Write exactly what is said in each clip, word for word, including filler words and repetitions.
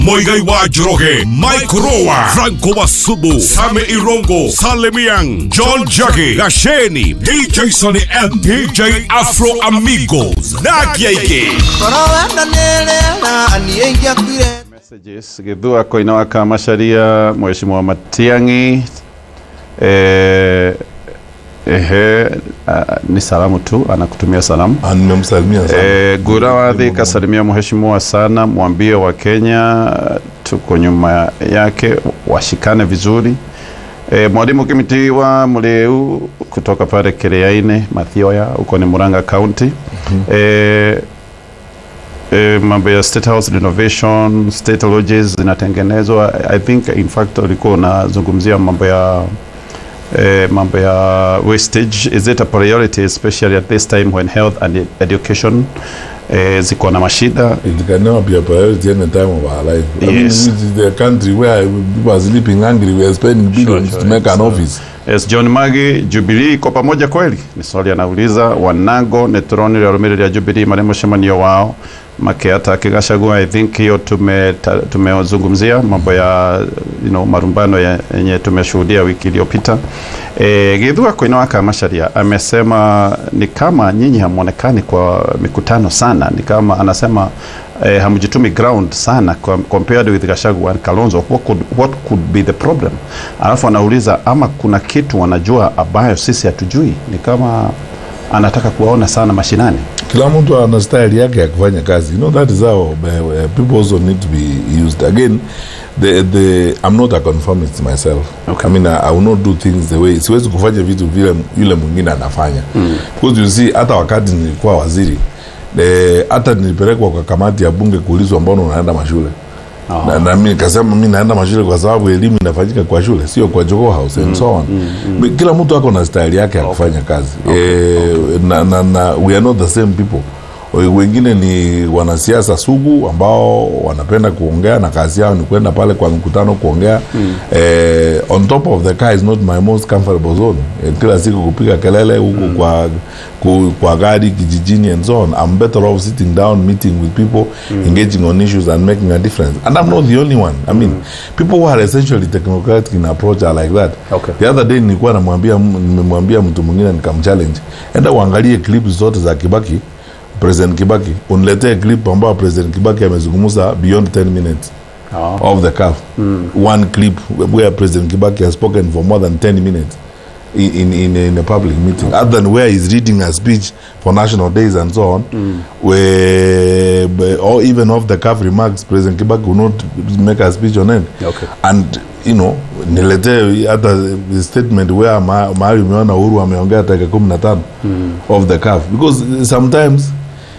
Moigai wa Joroge, Mike Roa, Franco Masubu, Same Irongo, Salemian, John Jackie, Gasheni, D J Sonny and D J Afro Amigos. Nakieke. Messages Githua Koinoa Kamasharia, Mheshimiwa Matiang'i. Eh Ehe, uh, ni salamu tu, anakutumia salamu. Nimemsalimia sana. Eh, Gurawadhi kasalimia mheshimiwa sana, mwambie wa Kenya tuko nyuma yake, washikane vizuri. Eh, Mwalimu Kimitiwa Muleu kutoka pale Kereaine, Mathioya, uko ni Murang'a County. Mm -hmm. Eh eh, mambo ya State House renovation, state lodges zinatengenezwa. I think in fact ulikuwa unazungumzia mambo ya Uh, mambo ya wastage. Is it a priority, especially at this time when health and education uh, ziko na mashida? It can never be a priority any time of our life. Yes. I mean, this is the country where people are sleeping hungry. We are spending billions sure, sure, to make an so, office. Yes, John Magi, Jubilee kwa pamoja kweli? Ni swali anauliza. Wanango, Netroni, Yaromiri ya Jubilee, Maremo Shemanio wao. Makeata Kigashagua, I think hiyo tume tumezungumzia mambo ya you know marumbano yenye tumeshuhudia wiki iliyopita. Eh, Githua Koinoa Kamasharia amesema ni kama nyinyi hamuonekani kwa mikutano sana, ni kama anasema eh, hamjitumi ground sana compared with Gachagua and Kalonzo. What could, what could be the problem? Alafu anauliza ama kuna kitu wanajua ambayo sisi hatujui. Ni kama anataka kuwaona sana mashinani. Kila mtu ana style yake ya kufanya kazi. You know, that is how uh, people also need to be used. Again, the the I'm not a conformist myself. Okay. I mean, I, I will not do things the way. Siwezi kufanya vitu vile yule mwingine anafanya. Mm. Because you see, hata wakati nilikuwa waziri, eh, hata nilipelekwa kwa kamati ya bunge kuulizwa mbona unaenda mashule. Oh. Na, na mimi nikasema mimi naenda mashule kwa sababu elimu inafanyika kwa shule, sio kwa Jogoo House and mm, so on. Mm, mm. Kila mtu ako na style yake ya kufanya okay. kazi. Okay. Eh, okay. Na, na, na we are not the same people. Wengine ni wanasiasa sugu ambao wanapenda kuongea na kazi yao ni kwenda pale kwa mkutano kuongea. Mm. Eh, on top of the car is not my most comfortable zone. Eh, kila siku kupiga kelele huko mm. kwa ku, kwa gari kijijini and so on. I'm better off sitting down, meeting with people, mm. engaging on issues and making a difference. And I'm not the only one. I mean, mm. people who are essentially technocratic in approach are like that. Okay. The other day nilikuwa namwambia nimemwambia mtu mwingine nikamchallenge. Enda uangalie clips zote za Kibaki. President Kibaki, uniletee clip ambao President Kibaki amezungumza beyond ten minutes oh. of the C A F. Mm. One clip where President Kibaki has spoken for more than ten minutes in in, in, in a public meeting. Okay. Other than where he's reading a speech for national days and so on, mm. where or even of the C A F remarks, President Kibaki will not make a speech on it. Okay. And you know, niletee hata statement where mahali umeona Uhuru ameongea dakika kumi na tano mm. of the C A F, because sometimes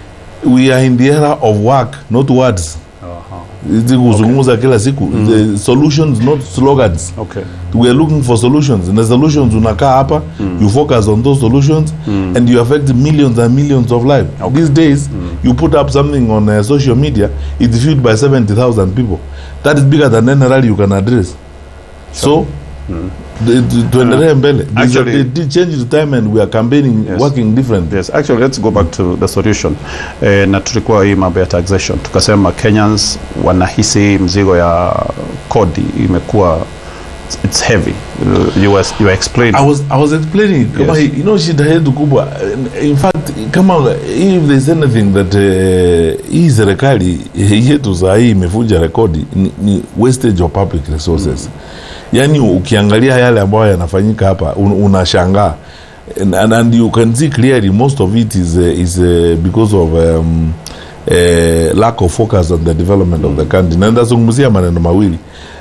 we are in the era of work, not words. Kuzungumza kila siku. Mm. The solutions, not slogans. Okay. We are looking for solutions. And the solutions unakaa hapa, mm. you focus on those solutions, mm. and you affect millions and millions of lives. Okay. These days, mm. you put up something on uh, social media, it's viewed by seventy thousand people. That is bigger than any rally you can address. So, mm. tuendelee mbele. Actually, they change the time and we are campaigning, yes. working different. Yes, actually, let's go back to the solution. Eh, na tulikuwa hii mambo ya taxation. Tukasema Kenyans wanahisi mzigo ya kodi imekuwa it's heavy. You was you were explaining. I was I was explaining. Yes. Kama, you know, shida yetu kubwa. In fact, kama if there's anything that hii uh, serikali yetu saa hii imefuja rekodi ni, ni wastage of public resources. Mm. Yani ukiangalia yale ambayo yanafanyika hapa un, unashangaa. And, and, and you can see clearly most of it is uh, is uh, because of um, uh, lack of focus on the development mm. of the country. Na ndazungumzia maneno mawili.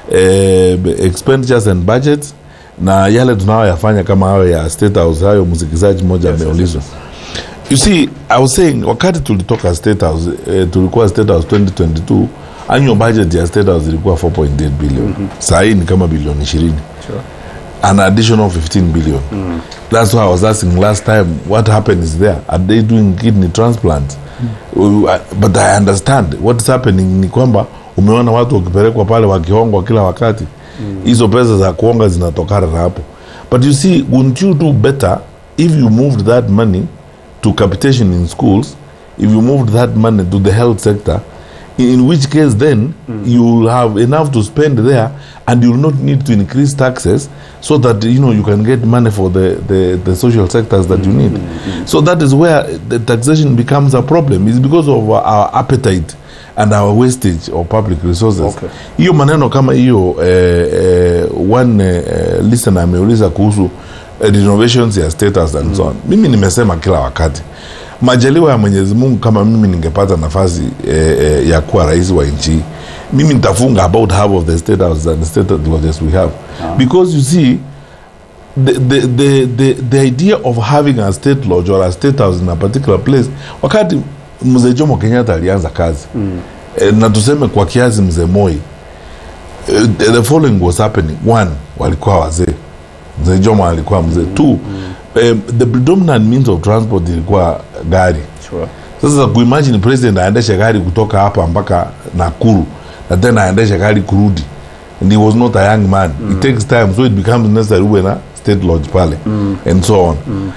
Uh, expenditures and budgets na yale tunayoyafanya kama hayo ya State House, hayo msikizaji mmoja ameulizwa. Yes, yes. You see, I was saying wakati tulitoka State House, uh, tulikuwa State House twenty twenty-two, annual budget ya State House ilikuwa four point eight billion. Mm-hmm. Sasa hii ni kama bilioni ishirini. Sure. An additional fifteen billion. Mm. That's why I was asking last time, what happened is there? Are they doing kidney transplant? Mm. But I understand what's happening ni kwamba umeona watu wakipelekwa pale wakihongwa kila wakati. Hizo mm. pesa za kuonga zinatokana na hapo. But you see, wouldn't you do better if you moved that money to capitation in schools, if you moved that money to the health sector, in which case then mm. you will have enough to spend there, and you will not need to increase taxes so that, you know, you can get money for the, the, the social sectors that mm. you need. Mm. So that is where the taxation becomes a problem. It's because of our appetite and our wastage of public resources. Hiyo maneno kama hiyo eh, eh, one eh, listener ameuliza kuhusu eh, renovations ya status and mm. so on. Mimi nimesema kila wakati, majaliwa ya Mwenyezi Mungu, kama mimi ningepata nafasi eh, eh, ya kuwa rais wa nchi, mimi nitafunga about half of the state houses and the state lodges we have. Ah. Because you see, the, the, the, the, the idea of having a state lodge or a state house in a particular place, wakati Mzee Jomo Kenyatta alianza kazi mm. e, na tuseme kwa kiasi Mzee Moi, e, the following was happening. One, walikuwa wazee. Mzee Jomo alikuwa mzee. Mm. Two, mm. Um, the predominant means of transport ilikuwa gari. Sure. Sasa kuimagine president aendesha gari kutoka hapa mpaka Nakuru na tena aendesha gari kurudi, and he was not a young man. Mm. It takes time, so it becomes necessary uwe na state lodge pale mm. and so on. Mm.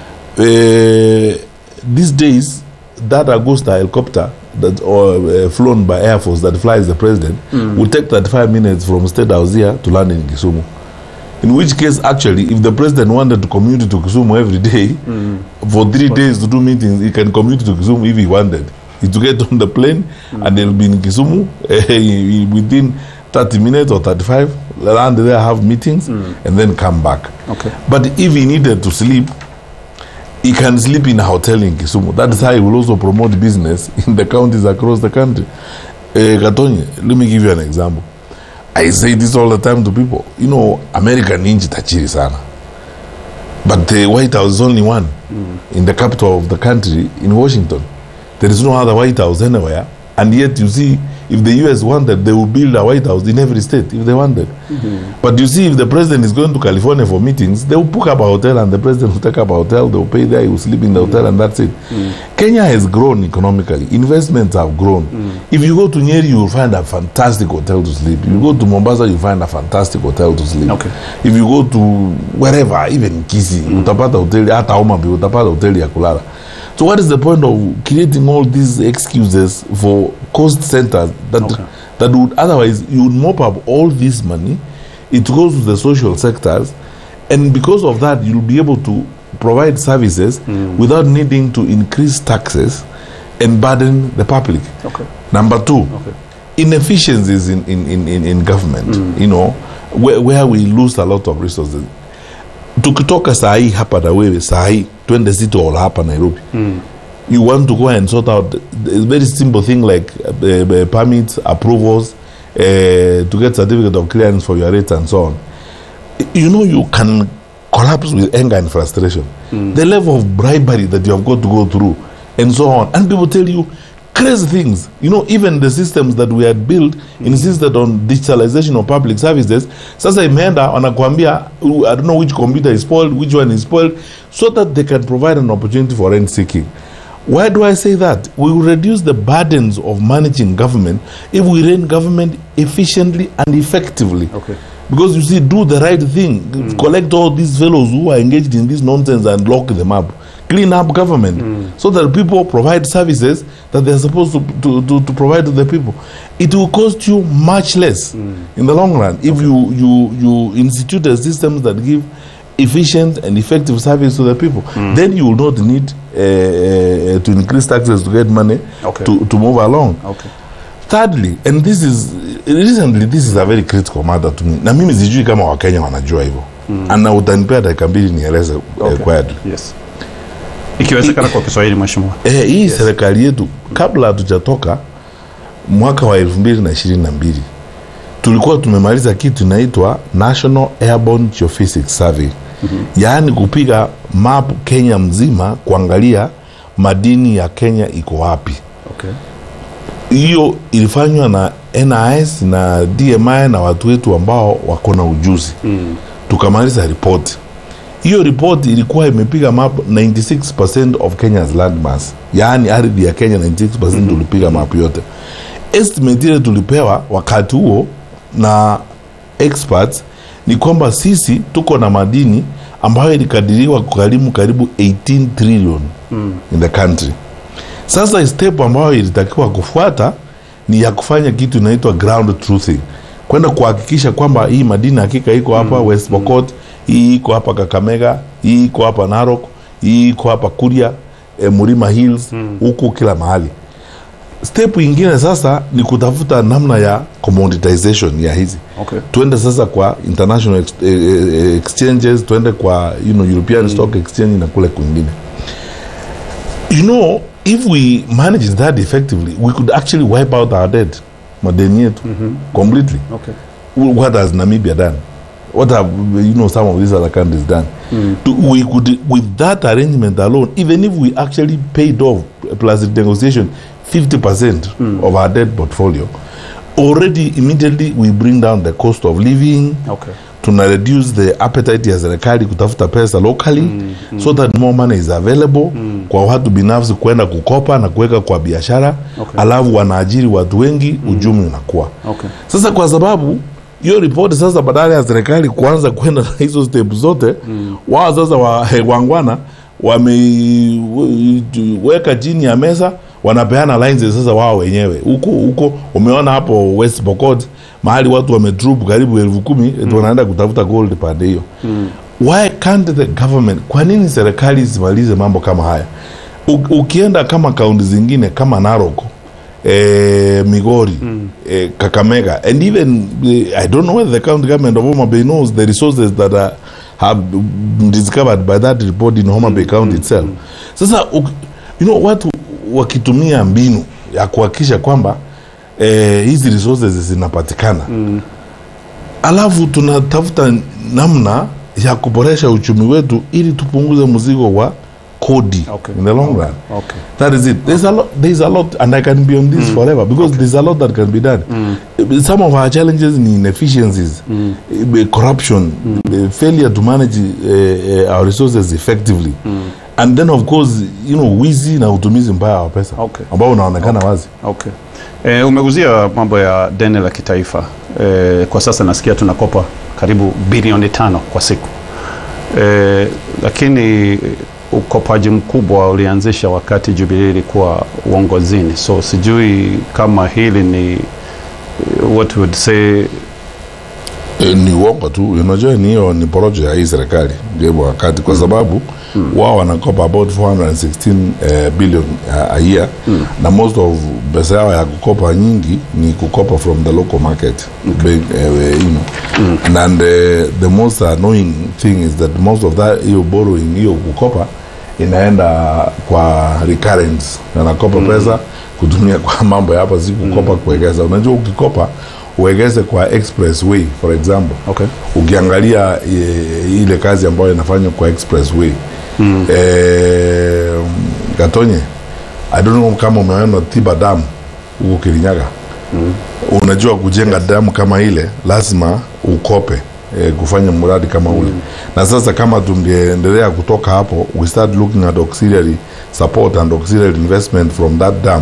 Uh, these days that Augusta helicopter that or uh, flown by Air Force that flies the president mm. will take thirty-five minutes from State House here to land in Kisumu. In which case, actually, if the president wanted to commute to Kisumu every day mm. for three days to do meetings, he can commute to Kisumu if he wanted. He to get on the plane mm. and they'll be in Kisumu uh, within thirty minutes or thirty-five, land there, have meetings mm. and then come back. Okay. But if he needed to sleep, he can sleep in a hotel in Kisumu. That is how he will also promote business in the counties across the country. Uh, Katonye, let me give you an example. I say this all the time to people. You know, America ni nchi tajiri sana, but the White House is only one mm. in the capital of the country, in Washington. There is no other White House anywhere, and yet you see, if the U S wanted, they will build a White House in every state if they wanted. Mm-hmm. But you see, if the president is going to California for meetings, they will book up a hotel and the president will take up a hotel, they will pay there, he will sleep in the mm-hmm. hotel, and that's it. Mm-hmm. Kenya has grown economically. Investments have grown. Mm-hmm. If you go to Nyeri, you will find a fantastic hotel to sleep. If you go to Mombasa, you find a fantastic hotel to sleep. Okay. If you go to wherever, even Kisi, mm-hmm. utapata hoteli, hata Omabi, utapata hoteli ya kulala. So what is the point of creating all these excuses for cost centers that okay. that would otherwise, you would mop up all this money, it goes to the social sectors, and because of that you'll be able to provide services mm. without needing to increase taxes and burden the public. Okay. Number two, okay. inefficiencies in, in, in, in government, mm. you know, where, where we lose a lot of resources. Tukitoka sahi hapa na wewe sahi twende City Hall hapa Nairobi, mm. you want to go and sort out a very simple thing like uh, uh, permits, approvals, uh, to get certificate of clearance for your rates and so on. You know, you can collapse with anger and frustration. Mm. The level of bribery that you have got to go through and so on. And people tell you crazy things. You know, even the systems that we had built mm. insisted on digitalization of public services. Sasa imeenda wanakuambia, I don't know which computer is spoiled, which one is spoiled, so that they can provide an opportunity for rent seeking. Why do I say that? We will reduce the burdens of managing government if we run government efficiently and effectively. Okay. Because you see, do the right thing, mm. collect all these fellows who are engaged in this nonsense and lock them up. Clean up government mm. so that people provide services that they're supposed to, to, to, to provide to the people. It will cost you much less mm. in the long run if okay. you, you, you institute a system that give efficient and effective service to the people. Mm. Then you will not need uh, uh, to increase taxes to get money okay. to, to move along. Okay. Thirdly, and this is recently, this is a very critical matter to me. Na mimi sijui kama Wakenya wanajua hivyo. Mm. Ana utanipea dakika mbili nieleze okay. quietly. Yes. Ikiwezekana kwa Kiswahili mheshimiwa. Eh, hii yes. serikali yetu kabla hatujatoka mwaka wa elfu mbili na ishirini na mbili tulikuwa tumemaliza kitu inaitwa National Airborne Geophysics Survey. Mm-hmm. Yaani kupiga map Kenya mzima kuangalia madini ya Kenya iko wapi. Okay. Hiyo ilifanywa na N I S na D M I na watu wetu ambao wako na ujuzi. Mm. Tukamaliza report. Hiyo report ilikuwa imepiga map ninety-six percent of Kenya's land mass. Yaani ardhi ya Kenya ninety-six percent mm-hmm. tulipiga map yote. Estimate ile tulipewa wakati huo na experts ni kwamba sisi tuko na madini ambayo ilikadiriwa kugharimu karibu eighteen trillion mm. in the country. Sasa step ambayo ilitakiwa kufuata ni ya kufanya kitu inaitwa ground truthing, kwenda kuhakikisha kwamba hii madini hakika iko hapa mm. West Pokot, hii iko hapa Kakamega, hii iko hapa Narok, hii iko hapa Kuria, e, Murima Hills, huko mm. kila mahali. Step ingine sasa ni kutafuta namna ya commoditization ya hizi. Okay. Tuende sasa kwa international ex eh, exchanges, tuende kwa you know European mm. stock exchange na kule kwingine. You know, if we manage that effectively, we could actually wipe out our debt, madeni yetu mm-hmm. completely. Okay. What has Namibia done? What have you know some of these other countries done? Mm. To, we could, with that arrangement alone, even if we actually paid off plus the negotiation fifty percent mm. of our debt portfolio, already immediately we bring down the cost of living. Okay. To reduce the appetite ya serikali kutafuta pesa locally mm, mm. so that more money is available mm. kwa watu binafsi kwenda kukopa na kuweka kwa biashara. Okay. Alafu wanaajiri watu wengi mm. uchumi unakuwa. Okay. Sasa kwa sababu hiyo report sasa badala ya serikali kuanza kwenda na hizo step zote mm. wao sasa wa, wangwana wameweka chini ya mesa, wanapeana lines sasa wao wenyewe. Huko huko umeona hapo West Pokot mahali watu wamedrop karibu elfu kumi mm. wanaenda kutafuta gold pande hiyo. Mm. Why can't the government, kwa nini serikali isimalize mambo kama haya? U, ukienda kama kaunti zingine kama Narok, eh, Migori, mm. eh, Kakamega, and even eh, I don't know whether the county government of Homa Bay knows the resources that are, have been discovered by that report in Homa Bay mm. County mm. itself. Mm. Sasa you know watu wakitumia mbinu ya kuhakikisha kwamba eh, hizi resources zinapatikana mm. alafu tunatafuta namna ya kuboresha uchumi wetu ili tupunguze mzigo wa kodi. Okay. In the long run. Okay. That is it. There's a lot, there's a lot, and I can be on this mm. forever because okay. there's a lot that can be done. Mm. Some of our challenges in inefficiencies, mm. corruption, mm. failure to manage uh, uh, our resources effectively. Mm. And then of course, you know, wizi na utumizi mbaya wa pesa. Okay. Ambao unaonekana okay. wazi. Okay. Eh, umeguzia mambo ya deni la kitaifa. Eh, kwa sasa nasikia tunakopa karibu bilioni tano kwa siku. Eh, lakini ukopaji mkubwa ulianzisha wakati Jubilee ilikuwa uongozini. So sijui kama hili ni what would say e, ni uongo tu. Unajua ni hiyo ni porojo ya hii serikali ndio wakati kwa sababu mm. wao wanakopa about four hundred sixteen uh, billion uh, a year mm. na most of pesa yao ya kukopa nyingi ni kukopa from the local market. Okay. Big, uh, you know. Mm. And, and uh, the most annoying thing is that most of that hiyo borrowing hiyo kukopa inaenda kwa recurrence, na nakopa mm. pesa kutumia kwa mambo ya hapa, si kukopa mm. kuwekeza. Unajua ukikopa uwekeze kwa expressway for example. Okay. Ukiangalia e, ile kazi ambayo inafanywa kwa expressway mm. e, Gatonye, I don't know kama umeona Tiba Dam huko Kirinyaga. Mm. Unajua kujenga yes. damu kama ile lazima ukope e, kufanya mradi kama ule. Mm. Na sasa kama tungeendelea kutoka hapo, we start looking at auxiliary support and auxiliary investment from that dam.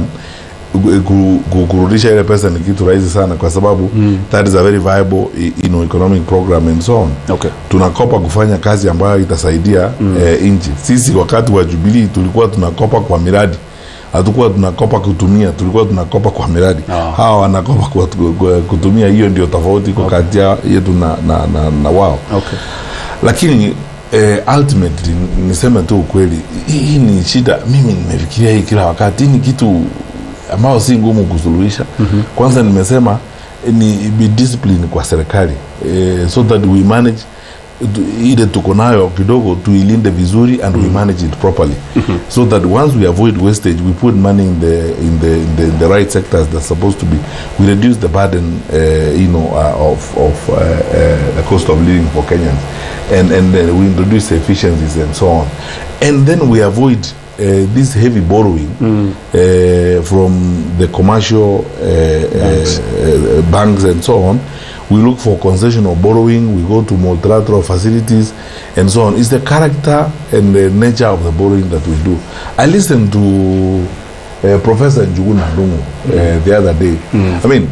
Kurudisha ile pesa ni kitu rahisi sana kwa sababu mm. that is a very viable you know, economic program and so on. Okay. Tunakopa kufanya kazi ambayo itasaidia mm. eh, nchi. Sisi wakati wa Jubilee tulikuwa tunakopa kwa miradi. Hatukuwa tunakopa kutumia, tulikuwa tunakopa kwa miradi. Oh. Hawa wanakopa kwa kutumia, hiyo ndio tofauti kwa okay. kati yetu na na na, na wao. Okay. Lakini eh, ultimately niseme tu ukweli, hii ni shida. Mimi nimefikiria hii kila wakati, ni kitu ambao si ngumu kusuluhisha. Mm-hmm. Kwanza nimesema ni be discipline kwa serikali eh, so that we manage ile tuko nayo kidogo tuilinde vizuri and mm-hmm. we manage it properly. Mm-hmm. So that once we avoid wastage, we put money in the in the in the, in the right sectors that's supposed to be, we reduce the burden uh, you know uh, of of uh, uh, the cost of living for Kenyans, and and then we introduce efficiencies and so on, and then we avoid Uh, this heavy borrowing mm. uh, from the commercial uh, banks. Uh, uh, banks and so on. We look for concessional borrowing, we go to multilateral facilities and so on. It's the character and the nature of the borrowing that we do. I listened to uh, Professor Njuguna Ndung'u uh, the other day. Mm. I mean,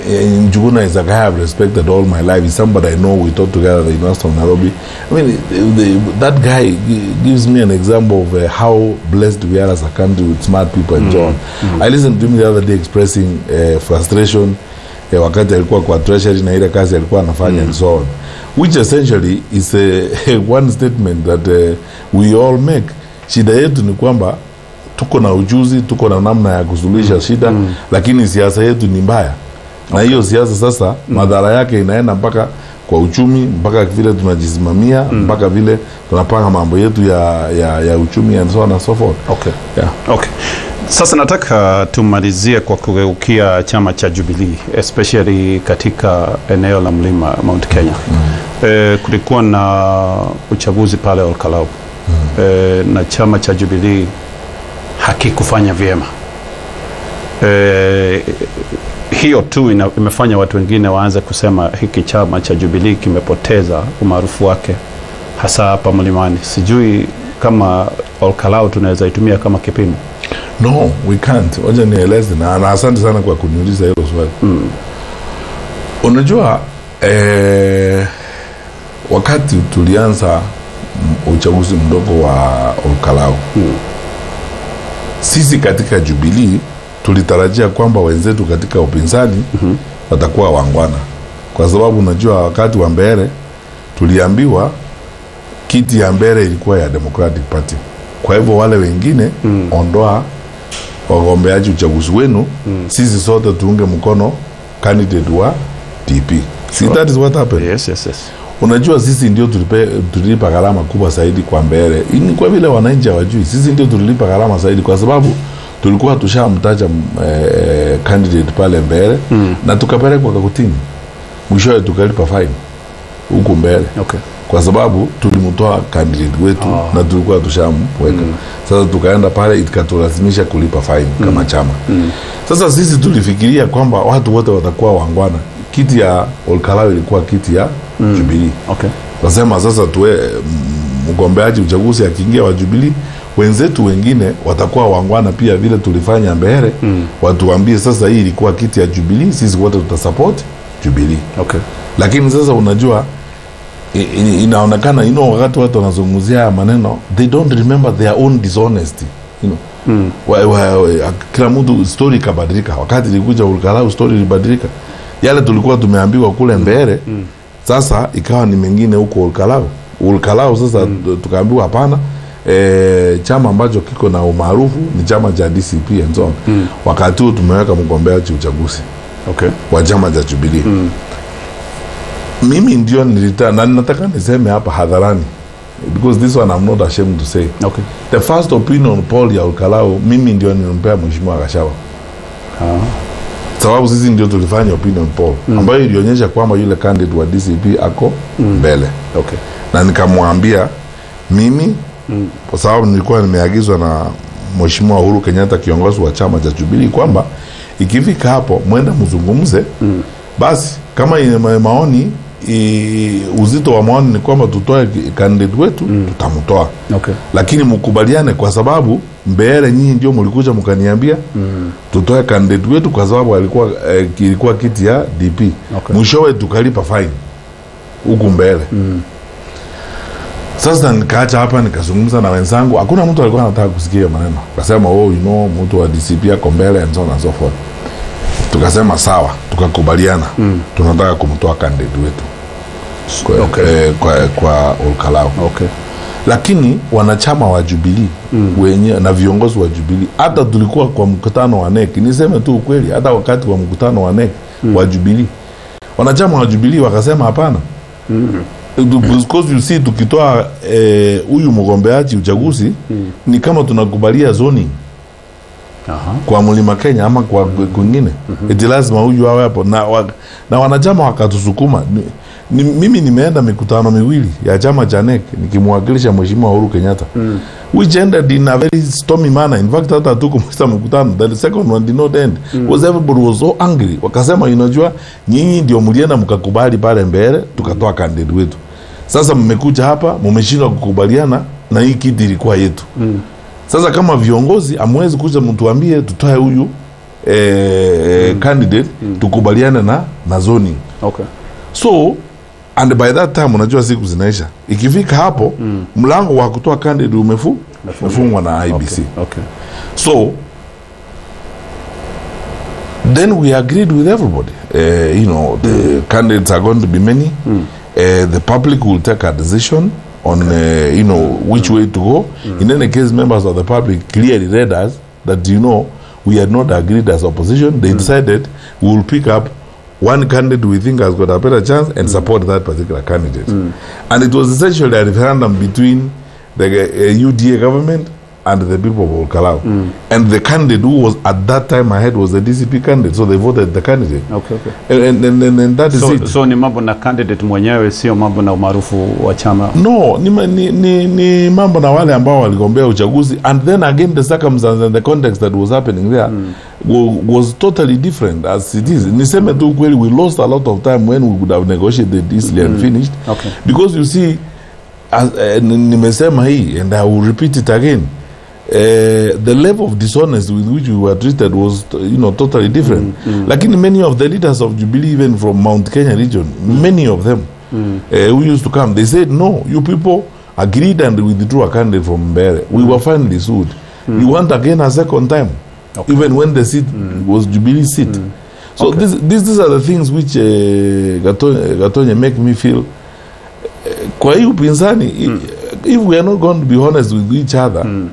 Njuguna is a guy I've respected all my life. He's somebody I know. We taught together at the University of Nairobi. I mean, the, the, that guy gives me an example of uh, how blessed we are as a country with smart people and so on. Mm-hmm. I listened to him the other day expressing uh, frustration uh, wakati alikuwa kwa treasury na ile kazi alikuwa anafanya mm-hmm. and so on, which essentially is a, one statement that uh, we all make. Shida yetu ni kwamba tuko na ujuzi, tuko na namna ya kusuluhisha mm-hmm. shida, mm-hmm. lakini siasa yetu ni mbaya. Okay. Na hiyo siasa sasa mm-hmm. madhara yake inaenda mpaka kwa uchumi, mpaka vile tunajisimamia, mm-hmm. mpaka vile tunapanga mambo yetu ya, ya, ya uchumi and so on and so forth. Okay. Yeah. Okay. Sasa nataka tumalizie kwa kugeukia chama cha Jubilee, especially katika eneo la Mlima Mount Kenya. Mm-hmm. E, kulikuwa na uchaguzi pale Olkalau. Mm-hmm. E, na chama cha Jubilee hakikufanya vyema. E, hiyo tu ina, imefanya watu wengine waanze kusema hiki chama cha Jubilee kimepoteza umaarufu wake hasa hapa Mlimani. Sijui kama Olkalau tunaweza itumia kama kipimo. No, we can't. Wacha nieleze na, na asante sana kwa kuniuliza hilo swali. Mm. Unajua eh, wakati tulianza uchaguzi mdogo wa Olkalau, mm. sisi katika Jubilee tulitarajia kwamba wenzetu katika upinzani mm-hmm. watakuwa wangwana, kwa sababu unajua wakati wa mbele tuliambiwa kiti ya mbele ilikuwa ya Democratic Party. Kwa hivyo wale wengine mm. ondoa wagombeaji uchaguzi wenu, mm. sisi sote tuunge mkono candidate wa D P. See, that is what happened. Yes, yes, yes. Unajua sisi ndio tulipe tulipa gharama kubwa zaidi kwa mbele. Ini kwa vile wananchi hawajui, sisi ndio tulipa gharama zaidi kwa sababu tulikuwa tushamtaja eh, candidate pale mbele, mm. na tukapelekwa kotini. Mwishowe tukalipa fine huko mbele. Okay. Kwa sababu tulimtoa candidate wetu oh. na tulikuwa tushamweka. Mm. Sasa tukaenda pale ikatulazimisha kulipa fine mm. kama chama. Mm. Sasa sisi tulifikiria kwamba watu wote watakuwa wangwana. Kiti ya Olkalau ilikuwa kiti ya mm. Jubilee. Okay. Nasema sasa tuwe mgombeaji uchaguzi akiingia wa Jubilee, wenzetu wengine watakuwa wangwana pia vile tulifanya mbele. Mm. Watuambie sasa hii ilikuwa kiti ya Jubilee, sisi wote tutasupport Jubilee. Okay. Lakini sasa unajua inaonekana you know, wakati watu wanazungumzia maneno they don't remember their own dishonesty, you know. Mm. wa, wa, wa, kila mtu story kabadilika. Wakati ilikuja Olkalau story ilibadilika. Yale tulikuwa tumeambiwa kule mbele mm. sasa ikawa ni mengine huko Olkalau. Olkalau sasa mm. tukaambiwa hapana, e, chama ambacho kiko na umaarufu ni chama cha D C P and so on. Mm. Wakati huo tumeweka mgombeaji uchaguzi okay. wa chama cha Jubilee. Mm. Mimi ndio nilita na nataka niseme hapa hadharani because this one I'm not ashamed to say. Okay. The first opinion poll ya Olkalau mimi ndio nilimpea Mheshimiwa Gachagua. Ah. Sababu sisi ndio tulifanya opinion poll mm. ambayo ilionyesha kwamba yule candidate wa D C P ako mm. mbele. Okay. Na nikamwambia mimi mm. kwa sababu nilikuwa nimeagizwa na Mheshimiwa Uhuru Kenyatta kiongozi wa chama cha Jubilee kwamba ikifika hapo mwenda mzungumze mm. basi kama ina maoni I, uzito wa maoni ni kwamba tutoe candidate wetu mm. tutamtoa. Okay. Lakini mkubaliane kwa sababu mbele nyinyi ndio mlikuja mkaniambia mm. tutoe candidate wetu kwa sababu alikuwa eh, ilikuwa kiti ya D P. Okay. Mwishowe tukalipa fine huko mbele. Mm. Sasa nikaacha hapa nikazungumza na wenzangu, hakuna mtu alikuwa anataka kusikia maneno. Akasema oh you know mtu wa D C P ako mbele and so on and so forth. Tukasema sawa, tukakubaliana mm. tunataka kumtoa candidate wetu kwa, okay. eh, kwa, kwa Olkalau. Okay. Lakini wanachama wa Jubilee mm. wenye na viongozi wa Jubilee, hata tulikuwa kwa mkutano wa N E C, niseme tu ukweli, hata wakati wa mkutano wa N E C mm. wa Jubilee, wanachama wa Jubilee wakasema hapana. Mm. Because you see tukitoa huyu eh, mgombeaji uchaguzi mm. ni kama tunakubalia zoning. Aha. Kwa Mlima Kenya ama kwa kwingine. Mm-hmm. Eti lazima huyu awe hapo na, wa, na wanachama wakatusukuma. Ni, ni, mimi nimeenda mikutano miwili ya chama cha N E C nikimwakilisha Mheshimiwa Uhuru Kenyatta. Mm. Which ended in a very stormy manner. In fact hata tukumaliza mkutano, the second one did not end. Mm. Was everybody was so angry. Wakasema unajua nyinyi ndio mlienda mkakubali pale mbele tukatoa candidate wetu. Sasa mmekuja hapa mmeshindwa kukubaliana na hii kiti ilikuwa yetu. Mm. Sasa kama viongozi amwezi kuja mtuambie tutoe huyu eh, mm. candidate mm. tukubaliane na na zoning. Okay. So and by that time unajua siku zinaisha. Ikifika hapo mm. mlango wa kutoa candidate umefu umefungwa na I B C. Okay. Okay. So then we agreed with everybody. Uh, you know, the mm. candidates are going to be many. Mm. Uh, the public will take a decision on, okay. uh, you know, which mm. way to go. Mm. In any case, members of the public clearly read us that, you know, we had not agreed as opposition. They mm. decided we will pick up one candidate we think has got a better chance and mm. support that particular candidate. Mm. And it was essentially a referendum between the uh, U D A government and the people of Olkalau. Mm. And the candidate who was at that time ahead was the D C P candidate, so they voted the candidate. Okay, okay. And, and, and, and that is so, it. So ni mambo na candidate mwenyewe, sio mambo na umaarufu wa chama? No, ni, ni, ni, ni mambo na wale ambao waligombea uchaguzi. And then again the circumstances and the context that was happening there mm. was, was totally different as it is. Niseme tu kweli, we lost a lot of time when we would have negotiated easily mm. and finished. Okay. Because you see, as, uh, nimesema hii, and I will repeat it again, Uh, the level of dishonesty with which we were treated was, you know, totally different. Mm, mm. Like in many of the leaders of Jubilee, even from Mount Kenya region, mm. many of them mm. uh, who used to come, they said, no, you people agreed and withdrew a candidate from Mbere. We mm. were finally sued. Mm. You want again a second time, okay. even when the seat mm. was Jubilee seat. Mm. So okay. this, this, these are the things which uh, Gatonya, Gatonya make me feel, uh, kwa hii upinzani, mm. if we are not going to be honest with each other, mm.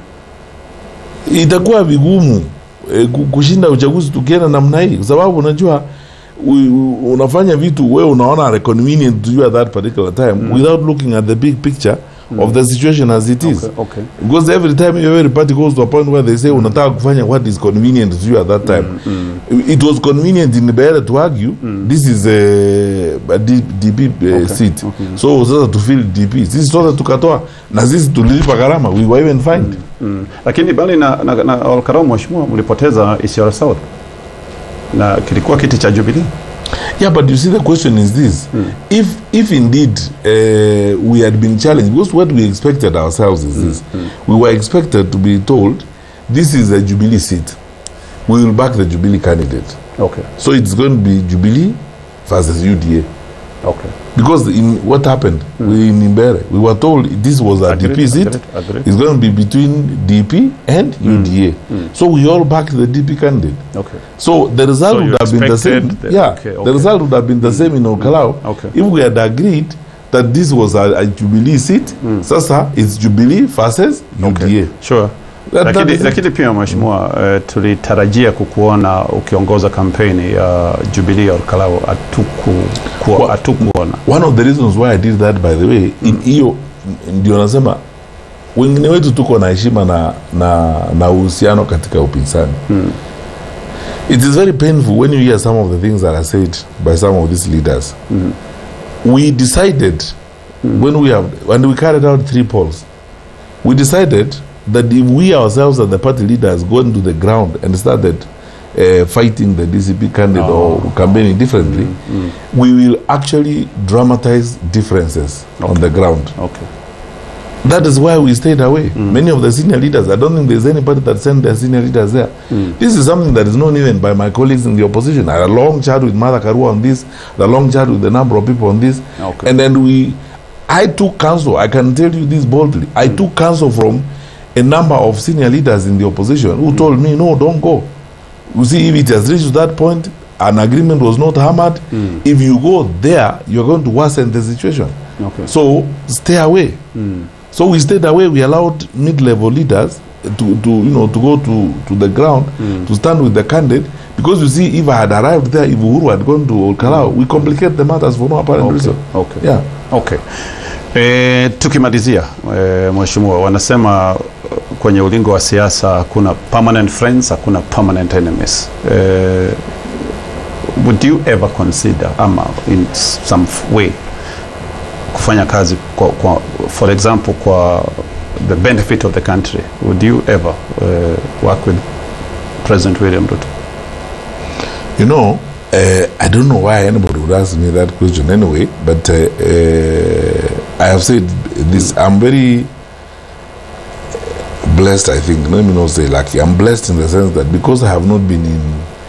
itakuwa vigumu eh, kushinda uchaguzi tukienda namna hii, kwa sababu unajua unafanya vitu wewe unaona convenient to you at that particular time mm. without looking at the big picture mm. of the situation as it is. Okay, okay. Because every time every party goes to a point where they say mm. unataka kufanya what is convenient to you at that time. Mm. Mm. It was convenient in Mbere to argue mm. this is a, a D, DP uh, okay. seat. Okay. So sasa to fill D P. Sisi sote tukatoa na sisi tulilipa gharama, we were even fined. Mm. Mm. Lakini bali na, na, na Olkalau mheshimiwa, mlipoteza Isiolo South na kilikuwa kiti cha Jubilee. Yeah, but you see the question is this. Mm. If if indeed uh, we had been challenged, because what we expected ourselves is mm. this. Mm. We were expected to be told, this is a Jubilee seat. We will back the Jubilee candidate. Okay. So it's going to be Jubilee versus U D A. Okay. Because in what happened mm. we in Mbere, we were told this was a agreed, D P seat. Agreed, agreed. It's going to be between D P and mm. U D A. Mm. So we all backed the D P candidate. Okay. So the result so would have been the same. The, yeah. Okay, okay. The result would have been the same in Olkalau. Mm. Okay. If we had agreed that this was a, a Jubilee seat, mm. sasa it's Jubilee versus U D A. Okay. Sure. Lakini, lakini pia mheshimiwa uh, tulitarajia kukuona ukiongoza kampeni ya uh, Jubilee Olkalau, atuku kuwa, atukuona. One of the reasons why I did that, by the way, mm. in hiyo ndio nasema wengine wetu tuko na heshima na na na uhusiano katika upinzani. Mm. It is very painful when you hear some of the things that are said by some of these leaders. Mm. We decided mm. when we have when we carried out three polls, we decided that if we ourselves as the party leaders go into the ground and started uh, fighting the D C P candidate oh. or campaigning differently, mm, mm. we will actually dramatize differences okay. on the ground. Okay. That is why we stayed away. Mm. Many of the senior leaders, I don't think there's anybody that sent their senior leaders there. Mm. This is something that is known even by my colleagues in the opposition. I had a long chat with Martha Karua on this, a long chat with a number of people on this. Okay. And then we, I took counsel, I can tell you this boldly, I mm. took counsel from a number of senior leaders in the opposition who mm. told me, no, don't go. You see, if it has reached to that point, an agreement was not hammered. Mm. If you go there, you're going to worsen the situation. Okay. So stay away. Mm. So we stayed away. We allowed mid-level leaders to, to you know, to go to, to the ground mm. to stand with the candidate. Because you see, if I had arrived there, if Uhuru had gone to Olkalau, mm. we complicate the matters for no apparent okay. reason. Okay. Yeah. Okay. E, tukimalizia e, mheshimiwa, wanasema kwenye ulingo wa siasa hakuna permanent friends, hakuna permanent enemies. E, would you ever consider ama in some way kufanya kazi kwa, kwa, for example kwa the benefit of the country? Would you ever uh, work with President William Ruto? You know, uh, I don't know why anybody would ask me that question anyway, but uh, uh, I have said this, I'm very blessed, I think. Let me not say lucky. I'm blessed in the sense that because I have not been in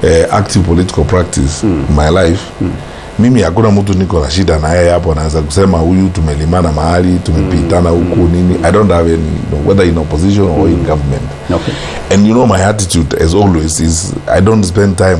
uh, active political practice mm. in my life mm. mimi hakuna mtu niko na shida na yeye hapo anaweza kusema huyu tumelimana mahali tumepitana mm. huko nini. I don't have any, you know, whether in opposition or mm. in government. Okay. And you know my attitude as always is I don't spend time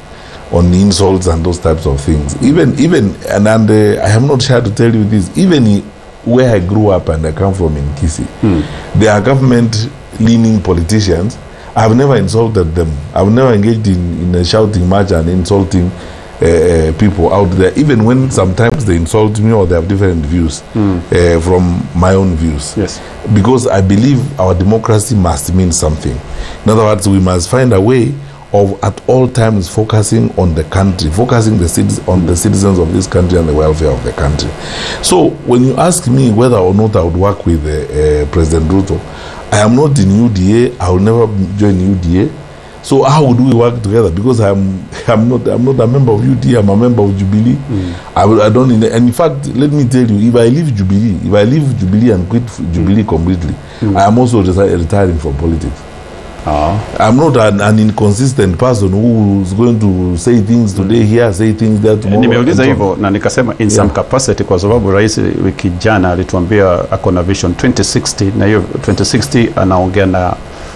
on insults and those types of things. Even even and, and uh, I am not shy to tell you this, even in, where I grew up and I come from in Kisii, mm. there are government leaning politicians. I've never insulted them. I've never engaged in, in a shouting match and insulting uh, uh, people out there, even when sometimes they insult me or they have different views mm. uh, from my own views. Yes. Because I believe our democracy must mean something. In other words, we must find a way of at all times focusing on the country, focusing the citizens, on the citizens of this country and the welfare of the country. So when you ask me whether or not I would work with uh, uh, President Ruto, I am not in U D A. I will never join U D A. So how would we work together? Because I'm I'm not I'm not a member of U D A. I'm a member of Jubilee. Mm. I will, I don't. And in fact, let me tell you, if I leave Jubilee, if I leave Jubilee and quit Jubilee mm. completely, mm. I am also reti- retiring from politics. Uh-huh. I'm not an, an inconsistent person who's going to say things today here, say things there tomorrow. Nimeuliza hivyo na nikasema in yeah. some capacity kwa sababu rais wiki jana alituambia ako na vision twenty sixty na hiyo twenty sixty anaongea na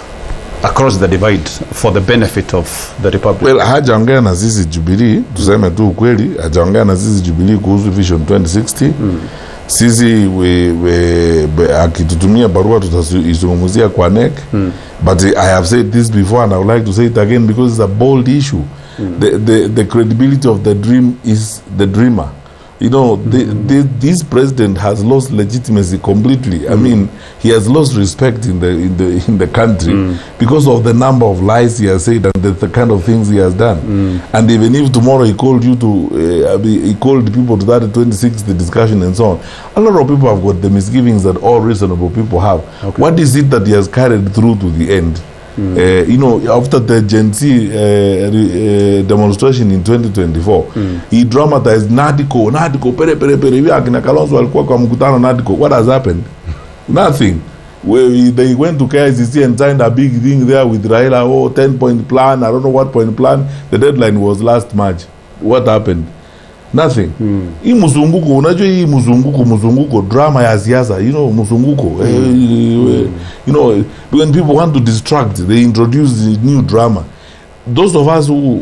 across the divide for the benefit of the republic. Well, hajaongea na sisi Jubilee, tuseme tu ukweli, hajaongea na sisi Jubilee kuhusu vision twenty sixty. Mm. Sisi we, we, we akitutumia barua tutaizungumzia kwa N E C. Mm. But I have said this before and I would like to say it again because it's a bold issue. Mm. The, the the credibility of the dream is the dreamer. You know, mm-hmm. the, the, this president has lost legitimacy completely. Mm. I mean, he has lost respect in the in the in the country mm. because of the number of lies he has said and the, the kind of things he has done. Mm. And even if tomorrow he called you to, uh, he called people to that twenty-sixth discussion and so on, a lot of people have got the misgivings that all reasonable people have. Okay. What is it that he has carried through to the end? Mm. Uh, you know, after the Gen Z uh, uh, demonstration in twenty twenty-four, mm. he dramatized Nadiko, Nadiko, pere pere pere, we akina Kalonzo walikuwa kwa mkutano Nadiko. What has happened? Nothing. Where they went to K I C C and signed a big thing there with Raila, oh, ten-point plan, I don't know what point plan. The deadline was last March. What happened? Nothing. Hii mm. mzunguko, unajua hii mzunguko, mzunguko, drama ya siasa, you know, mzunguko. Mm. Uh, you know, when people want to distract, they introduce the new drama. Those of us who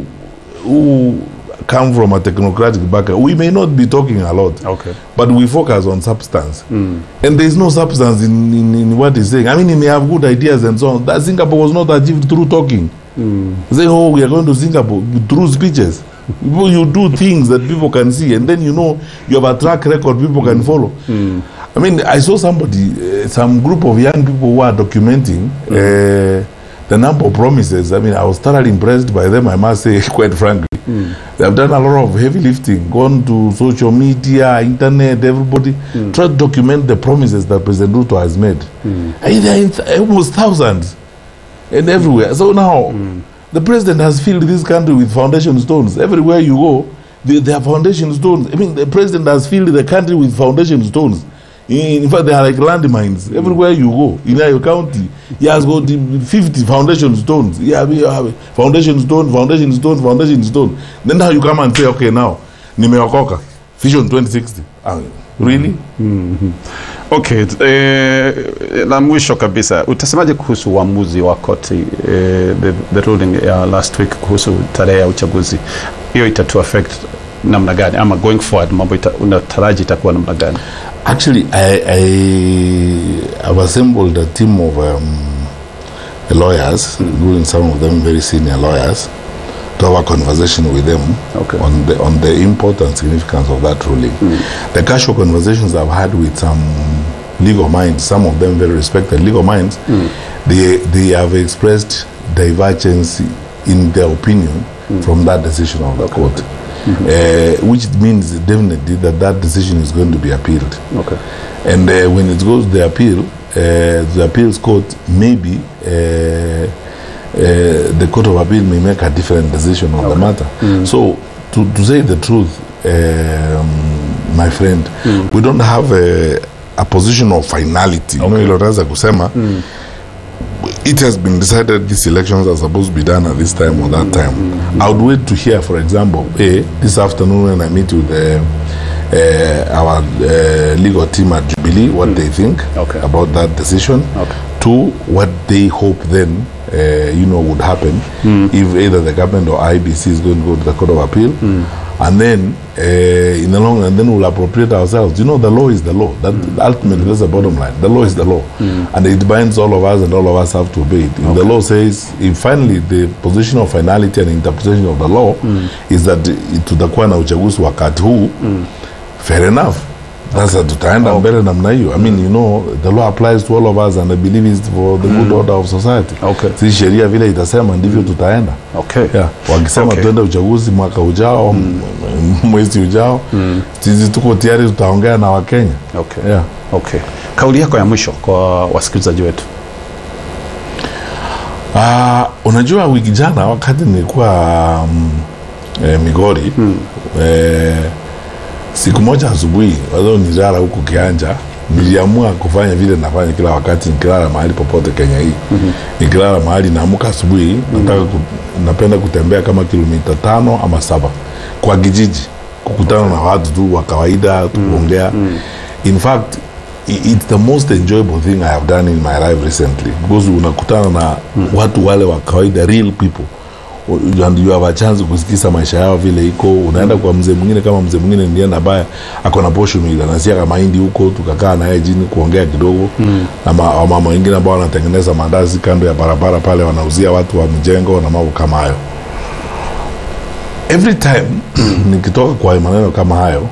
who come from a technocratic background, we may not be talking a lot, okay, but we focus on substance. Mm. And there is no substance in, in, in what he's saying. I mean, he may have good ideas and so on. That Singapore was not achieved through talking. Mm. Saying, oh, we are going to Singapore through speeches. You do things that people can see, and then you know you have a track record people can follow. Mm. I mean, I saw somebody, uh, some group of young people who are documenting mm. uh, the number of promises. I mean, I was thoroughly impressed by them, I must say, quite frankly. Mm. They have done a lot of heavy lifting, gone to social media, internet, everybody, mm. try to document the promises that President Ruto has made. Mm. And there are th- almost thousands, and everywhere. So now, mm. the president has filled this country with foundation stones. Everywhere you go, there are foundation stones. I mean, the president has filled the country with foundation stones. In, in fact, they are like landmines. Mm. Everywhere you go, in your county, he has got fifty foundation stones. Yeah, we have foundation stone, foundation stone, foundation stone. Then now you come and say, okay, now, nimeokoka, vision twenty sixty. I mean, really? Mm-hmm. Okay, eh, la mwisho kabisa, utasemaje kuhusu uamuzi wa koti, eh, the, the ruling ya uh, last week kuhusu tarehe ya uchaguzi? Hiyo itatu affect namna gani ama going forward mambo ita, unataraji itakuwa namna gani? Actually, I, I have assembled a team of um, lawyers, mm. including some of them very senior lawyers, to have a conversation with them okay. on the on the import and significance of that ruling. Mm. The casual conversations I've had with some legal minds, some of them very respected legal minds, mm. they they have expressed divergence in their opinion mm. from that decision of the okay. court. Mm-hmm. Uh, which means definitely that that decision is going to be appealed. Okay. And uh, when it goes to the appeal, uh, the appeals court maybe uh, uh, the court of appeal may make a different decision on okay. the matter. Mm. So to, to say the truth, um, my friend, mm. we don't have a, a position of finality. Okay. You know, kusema, mm. it has been decided these elections are supposed to be done at this time or that time. Mm-hmm. I would wait to hear, for example, hey, this afternoon when I meet with uh, uh, our uh, legal team at Jubilee, what mm. they think okay. about that decision. Okay. Two, what they hope then, uh, you know, would happen mm. if either the government or I B C is going to go to the Court of Appeal. Mm. And then, uh, in the long run, then we'll appropriate ourselves. You know, the law is the law. That mm. ultimately, that's the bottom line. The law is the law. Mm. And it binds all of us, and all of us have to obey it. If okay. the law says, if finally the position of finality and interpretation of the law mm. is that tutakuwa na uchaguzi wakati huu, mm. fair enough. That's okay. a tutaenda mbele namna hiyo. I mean, you know, the law applies to all of us, and I believe it's for the mm. good order of society. Okay. Si sheria vile itasema ndivyo tutaenda. Okay. Yeah. Wakisema okay. tuende uchaguzi mwaka ujao, mm. mwezi ujao, mm. sisi tuko tayari, tutaongea na Wakenya. Okay. Yeah. Okay. Kauli yako ya mwisho kwa wasikilizaji wetu. Ah, uh, unajua wiki jana wakati nilikuwa um, eh, Migori, mm. eh siku moja asubuhi, wazao nilala huko Kianja, niliamua kufanya vile nafanya kila wakati nikilala mahali popote Kenya hii. Mm-hmm. Nikilala mahali naamka asubuhi, mm-hmm. nataka ku, napenda kutembea kama kilomita tano ama saba kwa kijiji, kukutana okay. na watu tu wa kawaida, tukuongea. Mm-hmm. In fact, it's the most enjoyable thing I have done in my life recently, because unakutana na mm-hmm. watu wale wa kawaida, real people. And you have a chance kusikiza maisha yao vile iko. Unaenda kwa mzee mwingine, kama mzee mwingine ndiye nabaya ako na posho mila na siaka mahindi huko, tukakaa naye jini kuongea kidogo. Mm. Na ma, mama wengine ambao wanatengeneza mandazi kando ya barabara pale, wanauzia watu wa mjengo na mambo kama hayo. Every time nikitoka kwa maneno kama hayo,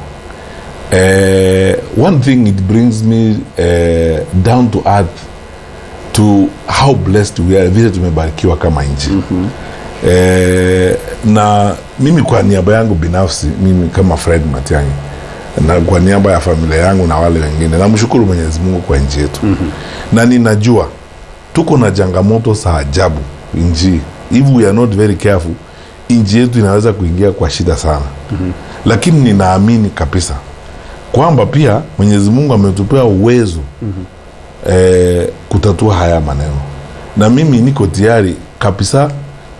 eh, one thing it brings me eh, down to earth to how blessed we are, vile tumebarikiwa kama nchi. Mm-hmm. Eh, na mimi kwa niaba yangu binafsi, mimi kama Fred Matiang'i, na kwa niaba ya familia yangu na wale wengine, namshukuru Mwenyezi Mungu kwa nchi yetu. Mm-hmm. Na ninajua tuko na changamoto za ajabu nchi. If we are not very careful, nchi yetu inaweza kuingia kwa shida sana. Mm-hmm. Lakini ninaamini kabisa kwamba pia Mwenyezi Mungu ametupea uwezo mm-hmm. eh, kutatua haya maneno. Na mimi niko tayari kabisa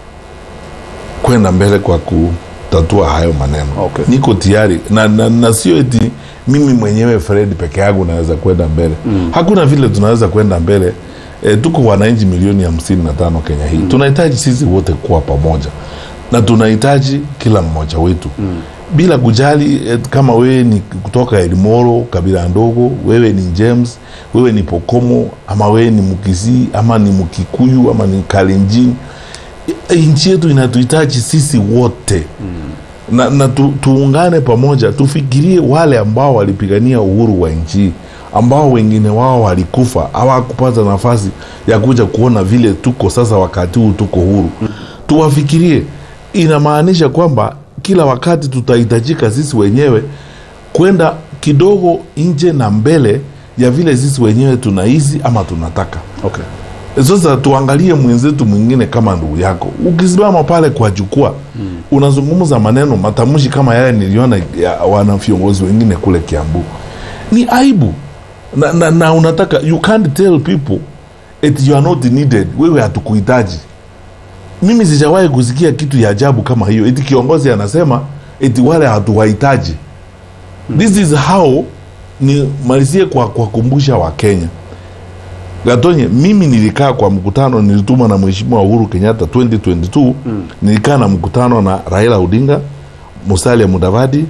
kwenda mbele kwa kutatua hayo maneno. Okay. Niko tayari na, na, na sio eti mimi mwenyewe Fred peke yangu naweza kwenda mbele. Mm. Hakuna vile tunaweza kwenda mbele. E, tuko wananchi milioni hamsini na tano Kenya hii. Mm. Tunahitaji sisi wote kuwa pamoja. Na tunahitaji kila mmoja wetu. Mm. Bila kujali e, kama wewe ni kutoka Elimoro, kabila ndogo, wewe ni James, wewe ni Pokomo, ama wewe ni Mukisi, ama ni Mukikuyu, ama ni Kalenjin. Nchi yetu inatuhitaji sisi wote. Mm. Na, na tu, tuungane pamoja, tufikirie wale ambao walipigania uhuru wa nchi, ambao wengine wao walikufa, hawakupata nafasi ya kuja kuona vile tuko sasa wakati huu tuko huru. Mm. Tuwafikirie. Inamaanisha kwamba kila wakati tutahitajika sisi wenyewe kwenda kidogo nje na mbele ya vile sisi wenyewe tunaishi ama tunataka. Okay. Sasa tuangalie mwenzetu mwingine kama ndugu yako. Ukisimama pale kwa jukwaa, mm. unazungumza maneno matamushi kama yale niliona ya wana viongozi wengine kule Kiambu. Ni aibu. Na, na, na unataka, you can't tell people that you are not needed. Wewe hatukuhitaji. Mimi sijawahi kusikia kitu ya ajabu kama hiyo. Eti kiongozi anasema eti wale hatuwahitaji. Mm. This is how ni malizie kwa kwa kumbusha wa Kenya. Gatonye, mimi nilikaa kwa mkutano nilituma na Mheshimiwa Uhuru Kenyatta twenty twenty-two. Mm. Nilikaa na mkutano na Raila Odinga, Musalia Mudavadi,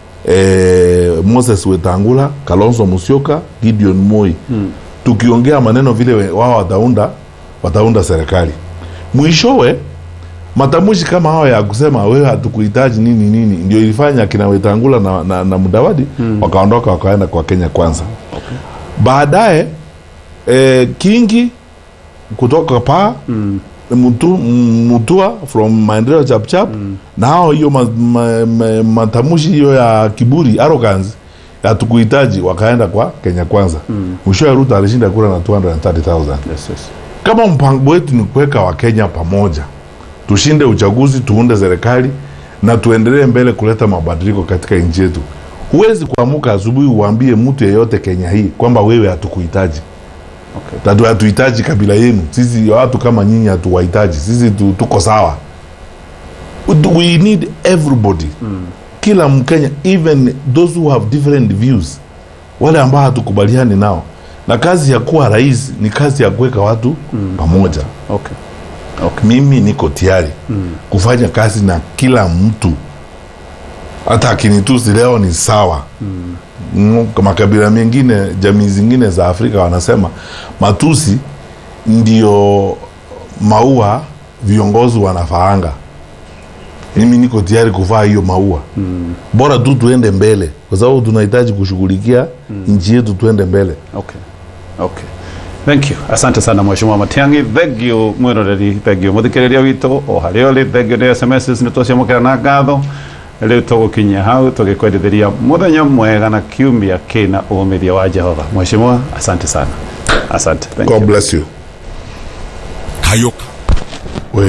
eh, Moses Wetangula, Kalonzo Musyoka, Gideon Moi. Mm. Tukiongea maneno vile wao wataunda wataunda serikali. Mwishowe matamushi kama hao ya kusema wewe hatukuhitaji nini nini ndio ilifanya kina Wetangula na, na, na Mudavadi. Mm. Wakaondoka wakaenda kwa Kenya Kwanza. Okay. Baadaye Eh, Kingi kutoka pa mm. Mutu, Mutua from Maendeleo Chap Chap. Mm. Na hao hiyo ma, ma, ma, matamushi hiyo ya kiburi, arrogance, ya tukuhitaji wakaenda kwa Kenya Kwanza. Mm. Mwisho ya Ruto alishinda kura na two hundred thirty thousand. Yes, yes. Kama mpango wetu ni kuweka wa Kenya pamoja, tushinde uchaguzi, tuunde serikali na tuendelee mbele kuleta mabadiliko katika nchi yetu. Huwezi kuamuka asubuhi uambie mtu yeyote Kenya hii kwamba wewe hatukuhitaji. Okay. Tatu hatuhitaji kabila yenu. Sisi watu kama nyinyi hatuwahitaji. Sisi tu, tuko sawa. We need everybody. Mm. Kila Mkenya, even those who have different views. Wale ambao hatukubaliani nao. Na kazi ya kuwa rais ni kazi ya kuweka watu mm. pamoja. Okay. Okay. Mimi niko tayari mm. kufanya kazi na kila mtu. Hata akinitusi leo ni sawa. Mm. Kama kabila mengine, jamii zingine za Afrika wanasema matusi ndio maua viongozi wanafaanga. Mimi niko tayari kuvaa hiyo maua. Mm. Bora tu tuende mbele kwa sababu tunahitaji kushughulikia mm. nchi yetu tuende mbele. Okay. Okay. Thank you. Asante sana Mheshimiwa Matiang'i. Thank you mwiroreri, thank you muthikiriria witu o harioli, thank you S M S ni twaciamukira na ngatho. Leo tugukinya hau tugikwendithiria muthenya mwega na kiumia kina umiria wa Jehova. Mheshimiwa, asante sana. Asante. Thank God you. bless you. Kayoka. Wait.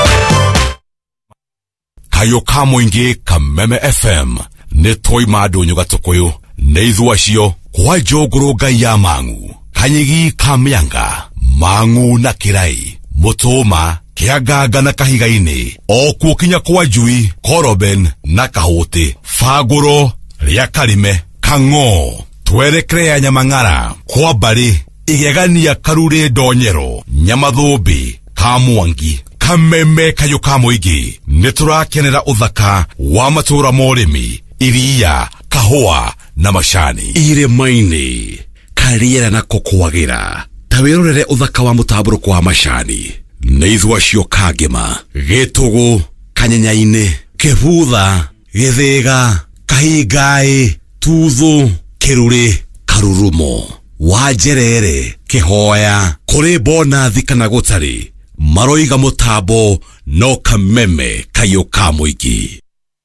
Kayoka mwingi Kameme F M ne toy madonyo gatokoyo ne ithuacio kwa jogoro ngai ya mangu kanyigi kamyanga mangu na kirai mutuma kiagaga na kahigaini okuo kinya kwa jui koroben na kahote faguro ria karime kango twerekere ya nyamang'ara kwa bari igegania karure donyero nyamathubi kamwangi Kameme Kayoka mwingi niturakenera uthaka wa matura morimi iria kahua na mashani ire maini kariera na kokwagira tawirorere uthaka wa mutaburuko wa mashani neithwacio kagema gitugu kanyenyaine kebutha githega kahigai tuthu kiruri karurumo wajerere kihoya kuri bona thikana gutari maroiga mutabo no Kameme Kayoka mwingi.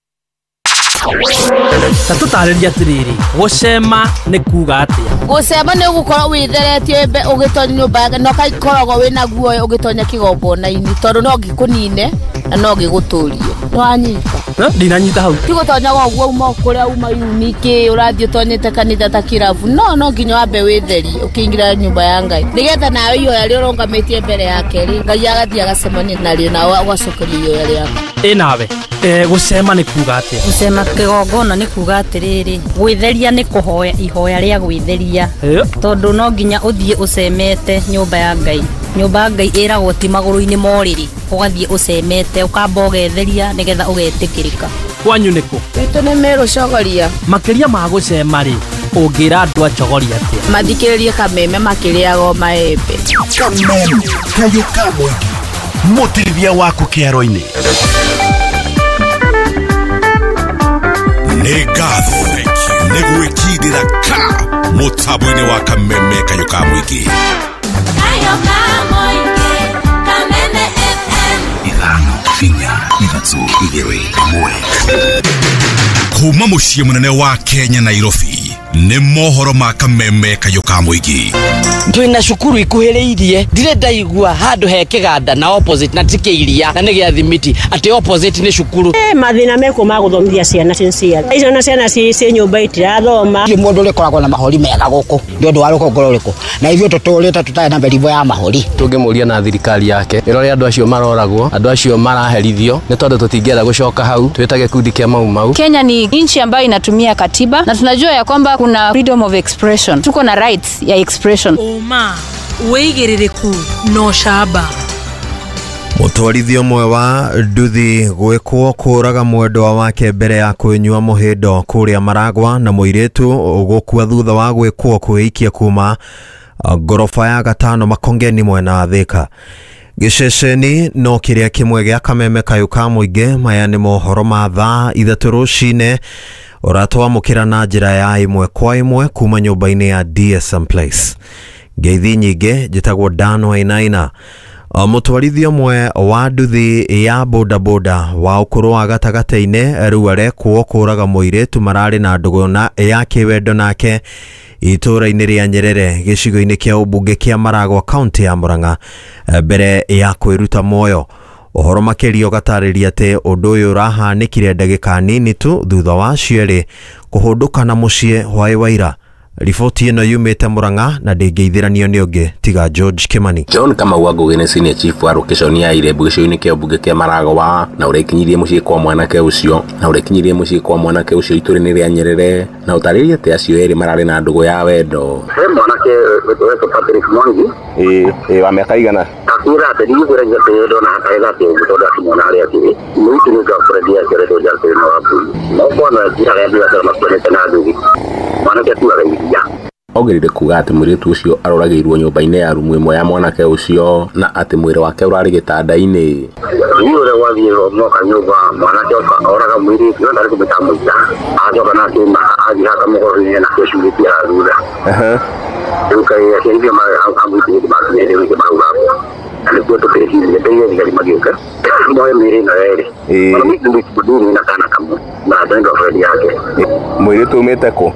Tatutariria tiriri gucema ni kuga atia gucema ni gukora witheretio mbe ugitonya nyumba yake no kaikorogo wina guoyo ugitonya kigombona-ini tondu no gikunine na no giguturie nwanyita ndinanyita hau tigutonya goguo uma kuria uma uniki urathio tonyete kanitha ta kirabu no no nginya wambe witheri ukiingira nyumba ya Ngai nigetha nawe iyo yari urongamitie mbere yake ri Ngai agathia agacemania nario na wacokeria iyo yari yake e nawe eh gucema ni kuga atia gucema kigongona ni kuga atiriri gwitheria ni kuhoya ihoya ria gwitheria tondu no nginya uthie ucemete nyumba ya Ngai nyumba ya Ngai iragwo ti maguru-ini moriri ugathie ucemete ukamba ugetheria nigetha ugetikirika kwanyu niko itu ni meru cogoria makiria ma gucema ri ungira andu acogoria atia mathikiririe Kameme makiriago maembe Kameme Kayoka mwingi mutirithia waku kiaro-ini Negatho negwikidira ka mutabu-ini wa Kameme Kayoka mwingi Kayoka mwingi Kameme F M ithano finya ithatũ igĩrĩ ĩmwe kuma muciĩ munene wa Kenya Nairobi ni mohoro ma Kameme Kayoka mwingi twina cukuru ikuhiriirie ndire ndaigua handu he kiganda na opposite na tikiiria na nigia thimiti ati opposite ni cukuru eh mathina meko ma guthomithia ciana ciana icio na ciana ci ci nyumba itirathoma ndi mundu rikoragwo na mahori mega guku ndi undu wa rukongoro riku na ithio tuturite tutae na merivo ya mahori tungimuria na thirikari yake irore andu acio maroragwo andu acio maraherithio ni tondu tutingienda gucoka hau twitage kundi kia mau mau. Kenya ni nchi ambayo inatumia katiba na tunajua ya kwamba kuna freedom of expression, tuko na rights ya expression. Uma weigiririku no shaba Mutwarithio mwe wa nduthi gwikwo kuraga mwendwa wake mbere ya kunyua muhindo kuria Maragwa na muiritu gukua thutha wa gwikwo kuikia kuma gorofa ya gatano Makongeni mwena wa Thika. Giceceni no kiria kimwe gia Kameme Kayoka mwingi maya ni mohoro ma thaa ithatu rucine uratwa mukira na njira ya imwe kwa imwe kuma nyumba-ini ya D S M Place. Ngeithi nyingi jitagwo Dan Wainaina. Mutwarithio mwe wa nduthi ya boda boda wa ukuru wa gatagate-ini riu arekwo kuraga muiritu marari na nduguna ya kiwendo nake itura-ini ria Nyerere gicigo-ini kia ubunge kia Maragwa county ya Murang'a mbere ya kwiruta moyo. Ohoro makirio gatariria ati undu uyu urahanikire ndagika nini tu thutha wa cieri kuhunduka na mucie hwai waira Riboti ĩno yumĩte Murang'a na ndĩngĩithĩranio nĩ ũngĩ tiga George Kimani. John Kamau Ngugi nĩ senior chief wa location ya Irembu gĩcigo-inĩ kĩa ũmbunge kĩa Maragwa na ũrekinyirie mũciĩ kwa mwanake ũcio na ũrekinyirie mũciĩ kwa mwanake ũcio itũũra-inĩ rĩa Nyerere na ũtarĩria atĩ acio erĩ mararĩ na ndũgũ ya wendo. He mwanake wetwo Patrick Mwangi ĩĩ ĩĩ wa mĩaka igana akira atĩ ndigũragia tendo na akaenda atĩ ũgũtonda kimona arĩa kĩrĩ nĩuti nĩ girlfriend yake rĩtwo Jalpeno na Wambui no kwana njĩra ya biacara makuonete na ndugi mwanake atuaga iria. Ongerire kuga atĩ mũirĩtu ũcio aroragĩirwo nyũmba-inĩ ya rumu ĩmwe ya mwanake ũcio na atĩ mwĩrĩ wake ũrarĩ gĩtanda-inĩ. Niĩ ũrĩa wathiĩ moka nyũmba mwanake oraga mũirĩtu no ndarĩ kũmĩta mũita acoka nake athiĩ haka mũgoro-inĩ na kĩcurĩtie thutha. Rĩu kaĩ aciarithia amwĩtĩte makinyĩre wĩke mauga na nĩkuo tũkĩrĩkirie mbere thigari magĩũka moe mĩĩrĩ ĩno yerĩ ona mũndũ na kana kamwe na atendo friend yake. Mũirĩtu umĩte kũ?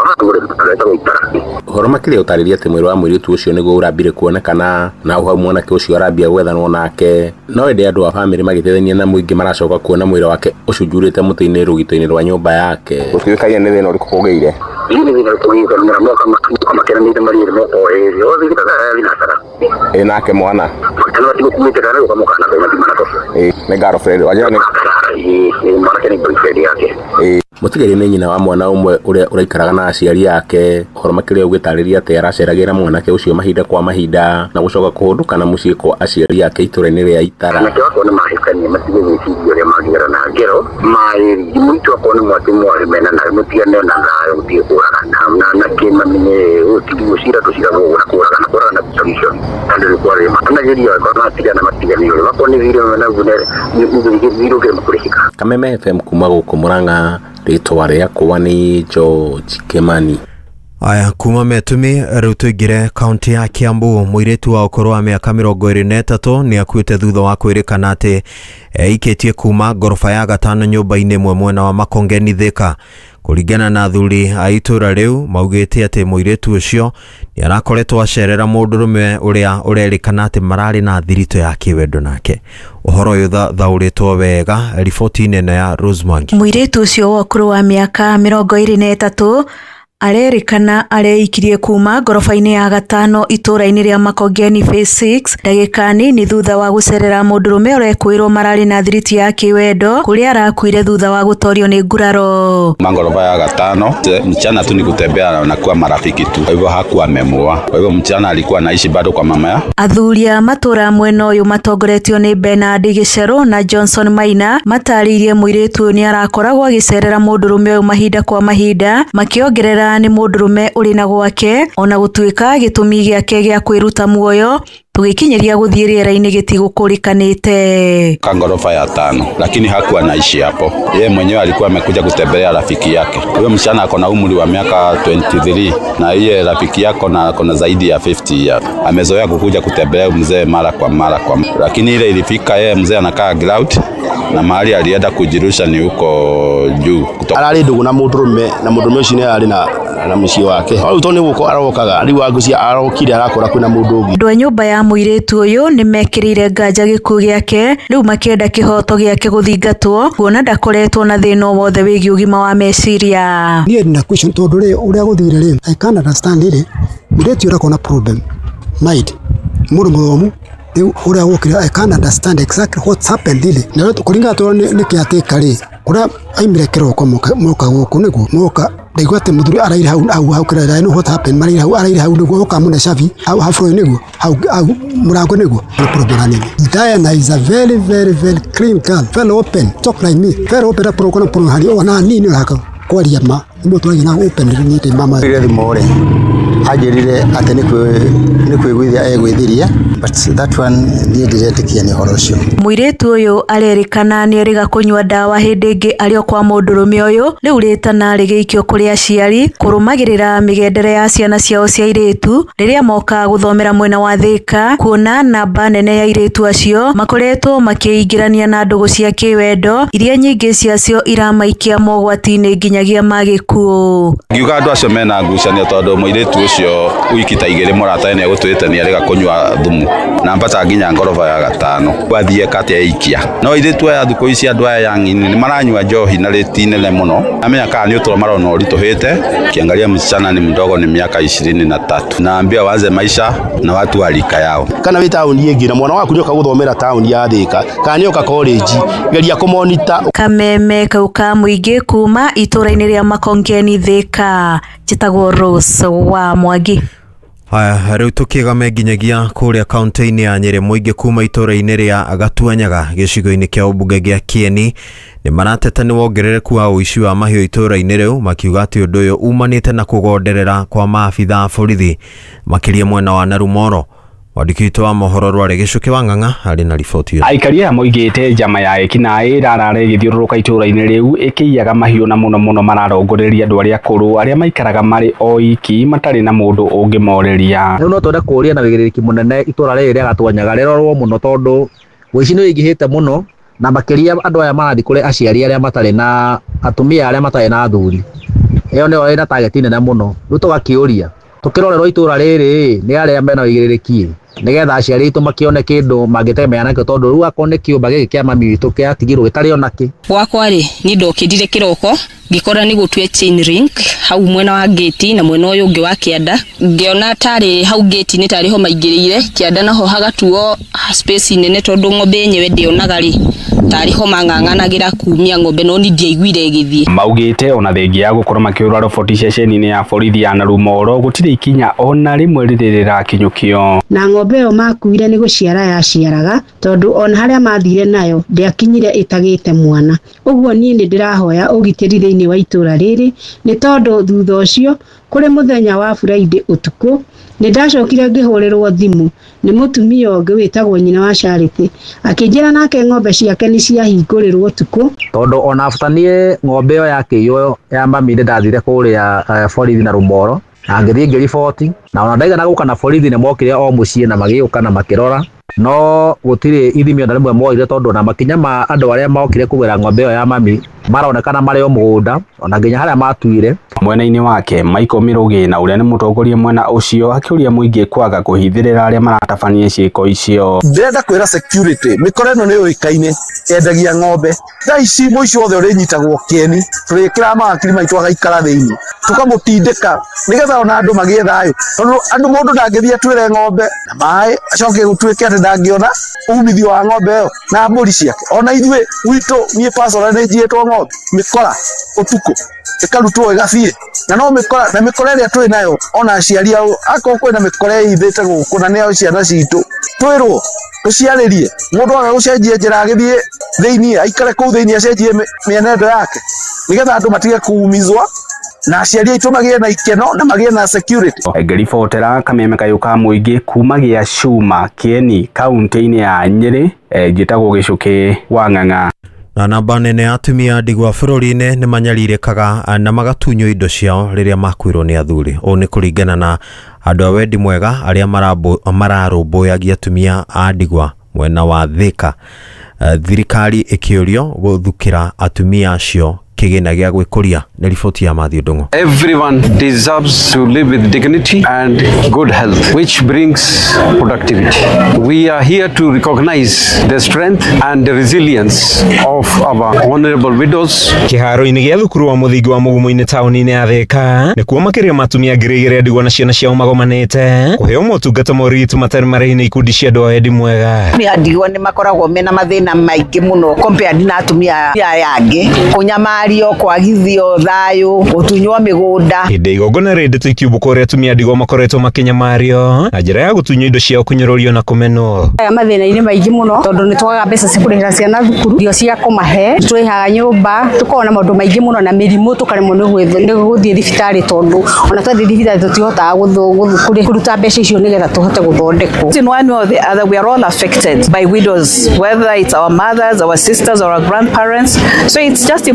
Ũhoro makĩria ũtarĩria atĩ mwĩrĩ wa mũirĩtu ũcio nĩguo ũrambire kuonekana na hau mwanake ũcio arambia gwethanwo nake no ĩndĩ andũ a bamĩrĩ magĩteithania na mũingĩ maracoka kuona mwĩrĩ wake ũcunjurĩte mũtĩ-inĩ rũgito-inĩ rwa nyũmba yake. Gũtuĩkaine nĩ thĩna ũrĩkũ kũgĩire? Ini thĩna ũrĩkũ kũgĩire moka makeranĩte marĩrĩ moko erĩ othe gĩtara thinacara ĩ nake mwana kana tigukumĩte kana ũkamoka na kwa matimana to ĩ nĩ girlfriend wajua nĩ mwanake nĩ boyfriend yake. Mũtigari nĩ nyina wa mwana ũmwe ũrĩa ũraikaraga na aciari yake. Ũhoro makĩria ũgĩtarĩria atĩ araceragĩra mwanake ũcio mahinda kwa mahinda na gũcoka kũhũndũka na mũciĩ kwa aciari yake itũũra-inĩ rĩa Itara. Anake wako nĩ mahĩkania matige gwĩciria ũrĩa mangĩgera na ngero marĩ mũitu wako nĩ mwatĩ mwarĩ mena na mũtigane na thayũ gũtige kũragana na anake mamenye ũtigi gũcira tũcira gũgũ na kũragana kũragana solution andũ nĩ kwarĩ matanagĩria wako matigana matigani ũrĩa wako nĩ video na gune nĩ video kĩrĩ makũrĩhika. Kameme F M kuma gũkũ Murang'a rĩtwa rĩakwa nĩ George Kimani. Aya kuma metumi rĩu tũingĩre kaunti ya Kiambu. Mũirĩtu wa ũkũrũ wa mĩaka mĩrongo ĩrĩ na ĩtatũ nĩ akuĩte thutha wa kwĩrĩkana atĩ eikĩtie kuma ngoroba ya gatano nyũmba-inĩ ĩmwe mwena wa Makongeni Thika. Kũringana na athuri a itũũra rĩu maugĩte atĩ mũirĩtu ũcio nĩ arakoretwo acerera mũndũrũme ũrĩa ũrerĩkana atĩ mararĩ na thiritũ ya kĩwendo nake. Ũhoro ũyũ thaũrĩtwo wega riboti-inĩ ĩno ya Rose Mwangi. Mũirĩtu ũcio wa ũkũrũ wa mĩaka mĩrongo ĩrĩ na ĩtatũ arerĩkana areikirie kuma ngoroba-inĩ ya gatano itũũra-inĩ rĩa Makongeni phase six ndagĩka nini thutha wa gũcerera mũndũrũme ũrekwĩrwo mararĩ na thiriti ya kĩwendo kũrĩa arakuire thutha wa gũtorio nĩ nguraro. Ngoroba ya gatano mchana tu ni kutembea na kuwa marafiki tu, kwa hivyo hakuwa amemuoa. Kwa hivyo mchana alikuwa anaishi bado kwa mama ya. Athuri a matũũra mwena ũyũ matongoretio nĩ Bernard Gĩcerũ na Johnson Maina matarĩirie mũirĩtu ũyũ nĩ arakoragwo agĩcerera mũndũrũme ũyũ mahinda kwa mahinda makĩongerera nĩ mũndũrũme ũrĩ na gwake ona gũtuĩka gĩtũmi gĩake gĩa kwĩruta muoyo tugikinyeria guthie rĩera-inĩ gĩtigũkũrĩkanĩte. Kangorofa ya tano lakini hakuwa anaishi hapo. Yeye mwenyewe alikuwa amekuja kutembelea rafiki yake. Huyo msichana ako na umri wa miaka twenty-three na yeye rafiki yako na ako na zaidi ya fifty years. Amezoea kukuja kutembelea mzee mara kwa mara kwa mara. Lakini ile ilifika yeye mzee anakaa ground na mahali alienda kujirusha ni huko juu. Arali ndugu na mũndũrũme na mũndũrũme ũcio nĩ arĩ na na mũciĩ wake. Rĩu to nĩ gũko arokaga rĩu angucia arokire arakora kwĩna mũndũ ũngĩ. Andũ a nyũmba ya mũirĩtu ũyũ nĩ mekĩrĩire nganja gĩkuũ gĩake rĩu makĩenda kĩhoto gĩake gũthingatwo kuona ndakoretwo na thĩna o wothe wĩgiĩ ũgima wa meciria. Niĩ ndina question tondũ rĩ ũrĩa gũthire rĩ I can't understand rĩ mũirĩtu ũrĩa kona problem mind mũndũ mũthomu rĩu ũrĩa gũkĩra I can't understand exactly what's happened rĩ na rĩu kũringana to nĩ kĩatĩka rĩ kũrĩa aimire kĩroko moka moka gũkũ nĩguo moka ndaigua atĩ mũthuri araire hau hau hau kĩrĩa I know what happened marire hau araire hau nĩguo oka mũne cabi hau hau nĩguo hau hau mũrango nĩguo problem nini. Diana is a very very very clean girl, very open, talk like me, very open up pro kono pro hali ona nini raka kwaria ma nĩguo twagĩ na open nĩ mama ile thimore ajerire ate nĩ nĩ kwĩgwithia egwithiria but that one niĩ ndiretĩkia nĩ horo ũcio. Mũirĩtu ũyũ arerĩkana nĩ erĩga kũnyua ndawa hĩndĩ ĩngĩ arĩ kwa mũndũrũme ũyũ rĩu rĩtana rĩgĩikio kũrĩ aciari kũrũmagĩrĩra mĩgendere ya ciana ciao cia airĩtu rĩrĩa moka gũthomera mwena wa Thika kuona namba nene ya airĩtu acio makoretwo makĩingĩrania na ndũgũ cia kĩwendo iria nyingĩ ciacio iramaikia mogwati-inĩ nginyagia magĩkuũ. Ngiuga andũ acio mena ngucanio tondũ mũirĩtu ũcio ucio wiki ta igere murata ni agutwite ni arega kunywa thumu na mpata nginya ngoroba ya gatano wathie kati ya ikia no ithe twa thuko ici andu aya yangini ni maranywa njohi na retine le muno amenya kana ni utoro marona urituhite kiangalia msichana ni mdogo ni miaka ishirini na tatu naambia waanze maisha na watu walika yao kana wi tauni yengi na mwana waku nyoka guthomera tauni ya Thika kana nyoka college geria kumonita kameme kau ka muingi kuma itura-ini ria Makongeni Thika jitagwo Rose wa Mwangi. Haya, riu tukigame nginyagia kuria kaunti-ini ya Nyeri muingi kuma itura-ini ria Gatuanyaga gicigo-ini kia ubunge gia Kieni ni marateta ni wongerereku wa uici wa mahiu itura-ini riu makiuga ati undu uyu umanite na kugonderera kwa maabitha a borithi makiria mwena wa Narumoro. Wadikito wa mohoro rware Gicuki wa Ng'ang'a ari na riboti yo. Aikaria moigite jama ya ekinae rarare githiururuka itura-ini riu ikiyaga mahiu na muno muno mararongoreria andu aria akuru aria maikaraga mari oiki matari na mundu ungimoreria. Riu no twende kuria na wigiriki munene itura riri ria Gatuanyaga rirorwo muno tondu wici ni wigihite muno na makiria andu aya marathi kuri aciari aria matari na atumia aria matari na athuri. Iyo ni ori na target nene muno. Riu tugakiuria tukirorerwo itura riri ni aria mena wigiriki nigetha aciari itu makione kindu mangitemea nakio tondu riu akone kiumba giki kia mami witu kia tigirwo gitari onaki gwakwa ri ni ndokirire kiroko ngikora ni gutwe chain link hau mwena wa gate na mwena uyu ungi wa kianda ngiona tari hau gate ni tari ho maingirire kianda naho hagatuo space nene tondu ng'ombe nyewe ndionaga ri tari ho mang'ang'anagira kumia ng'ombe no ni ndiaiguire igithie maugite ona thengi ya gukorwo makiura roboti station-ini ya borithi ya Narumoro gutire ikinya ona rimwe riririra kinyukio na ng'ombe yo makuire ni guciara ya ciaraga tondu ona haria mathire nayo ndiakinyire itagite mwana uguo ni ni ndirahoya ugitiri thiini wa itura riri ni tondu thutha ucio kuri muthenya wa Friday utuku ni ndacokire ngihurirwo thimu ni mutumia ungi witagwo nyina wa Charity akinjira nake ng'ombe ciake ni ciahingurirwo utuku tondu ona aftanie ng'ombe yo yake yo ya mami ndathire kuria borithi na Narumoro na ngithie ngiriboti na ona ndaiga na guka na borithi ni mokire o mucie na magiuka na makirora no gutire ithimi ona rimwe moire tondu na makinya ma andu aria mokire kugura ng'ombe yo ya mami maronekana mari o mugunda ona nginya haria matuire mwena-ini wake Michael Mirugi na uria ni mutongoria mwena ucio akiuria muingi kwaga kuhithirira aria maratabania ciiko icio ndenda kwira security mikore no ni uikaine endagia ng'ombe thaici muici wothe uri nyitagwo Kieni turikira makiri maitu agaikara thiini tukamutindika nigetha ona andu magie thayo tondu andu mundu ndangithia twire ng'ombe na mai acoke gutwike ati ndangiona umithio wa ng'ombe yo na mburi ciake ona ithue witu nie pasora ni jietwo ng'ombe mikora utuku ikarutwo igathie na no mikora na mikora ria twi nayo ona aciari au ako kwina mikora ithite guku na nio ciana citu twirwo tuciaririe mundu aga gucenjia njira agithie thiini aikare kuu thiini acenjie mienendo yake nigetha andu matige kuumizwa na aciari aitu magie na ikeno na magie na security ngiribotera kameme kayuka muingi kuma gia Cuma Kieni kaunti-ini ya Nyeri gitagwo Gicuki wa Ng'ang'a na namba nene ya atumia a ndigwa bururi-ini ni manyaririkaga na magatunyo indo ciao riria makwirwo ni athuri o ni kuringana na andu a wendi mwega aria mararumbuyagia atumia a ndigwa mwena wa Thika thirikari ikiurio guthukira atumia acio kigina gia gwikuria ni riboti ya Mathew Ndung'u. Everyone deserves to live with dignity and good health, which brings productivity. We are here to recognize the strength and the resilience of our honorable widows. Kiharo-ini gia thukuru wa muthingi wa mugumu-ini tauni-ini ya Thika nikuo makiria matumia ngiri igiri ndigwa na ciana ciao magomanite kuheo motungata moritu matari marihine ikundi cia andu a wendi mwega. Ndigwa ni makoragwo mena mathina maingi muno compared na atumia aya angi kunyamario kwagithio thayo gutunywa migunda hindi igongona rindite ikiumbuko ria atumia ndigwa makoretwo makinyamario na njira ya gutunywa indo ciao kunyororio na kumenwo aya mathina-ini maingi muno tondu ni twagaga mbeca cikurihira ciana thukuru irio cia kumahe twihaga nyumba tukona maundu maingi muno na mirimu tukaremwo ni guthie thibitari tondu ona twathie thibitari tutihotaga kuruta mbeca icio nigetha tuhote guthondekwo. In one way or the other, we are all affected by widows, whether it's our mothers, our sisters, or our grandparents. So it's just important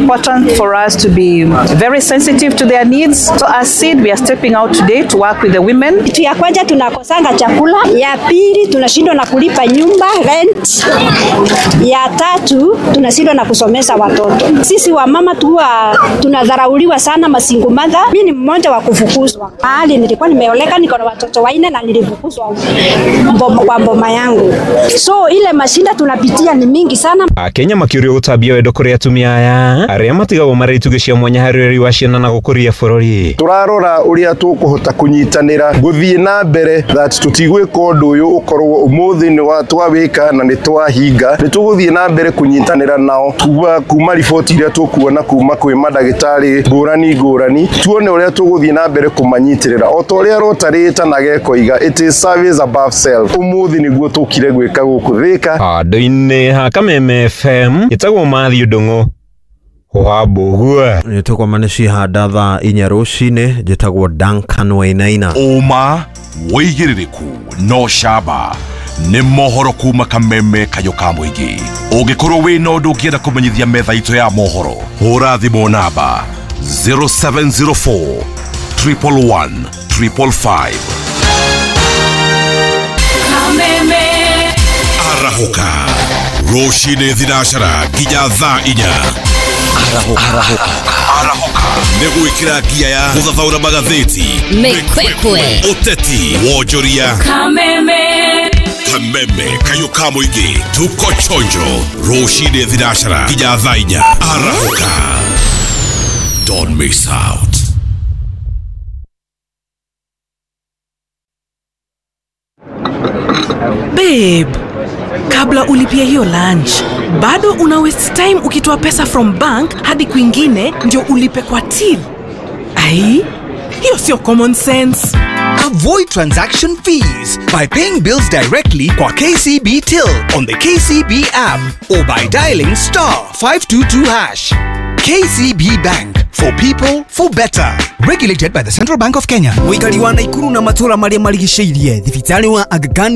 want for us to be very sensitive to their needs. So as SEED, we are stepping out today to work with the women. Kitu ya kwanza tunakosanga chakula, ya pili tunashindwa na kulipa nyumba rent, ya tatu tunashindwa na kusomesha watoto. Sisi wa mama tuwa tunadharauliwa sana, masingle mother. Mimi ni mmoja wa kufukuzwa. Hali nilikuwa nimeoleka, niko na watoto wanne na nilifukuzwa kwa mboma yangu. So ile mashinda tunapitia ni mingi sana. Akenya makiuria gutabia wendo kuri atumia aya aria matigagwo maritugicia mwanya hariri wa ciana na gukuria bururi. Turarora uria tukuhota kunyitanira guthie na mbere that tutigwika undu uyu ukorwo umuthi ni wa twawika na ni twahinga, ni tuguthie na mbere kunyitanira nao tuwa kuma riboti iria tukuona kuma kwi madagitari ngurani ngurani, tuone uria tuguthie na mbere kumanyitirira o to uria rotarita na gekoiga it is service above self. Umuthi niguo tukire gwika guku Thika andu-ini ha Kameme F M itagwo Mathew Ndung'u wabugua nitukomane cihanda thaa inya rucini njitagwo Duncan Wainaina. Uma wigiririku no shaba ni mohoro kuma Kameme kayo ka muingi. Ungikorwo wina undu ungienda kumenyithia metha itu ya mohoro, hura thimu namba zero seven zero four, one one one, five five five. Kameme Arahuka Roshine Thinacara nginya thaa inya. Arahuka Arahuka Arahuka Negwikira ngia ya guthathaura magatheti, Mekwekwe, uteti, wonjoria. Kameme Kameme kayo ka muingi tuko chonjo. Roshine Thinacara nginya thaa inya. Arahuka, don't miss out. Babe, kabla ulipia hiyo lunch, bado una waste time ukitoa pesa from bank hadi kwingine ndio ulipe kwa till. Ai, hiyo sio common sense. Avoid transaction fees by paying bills directly kwa K C B Till on the K C B app or by dialing star five two two hash. K C B Bank, for people, for better. Regulated by the Central Bank of Kenya. Muikari wa Naikuru na matura maria marigiceirie, thibitari wa Aga Khan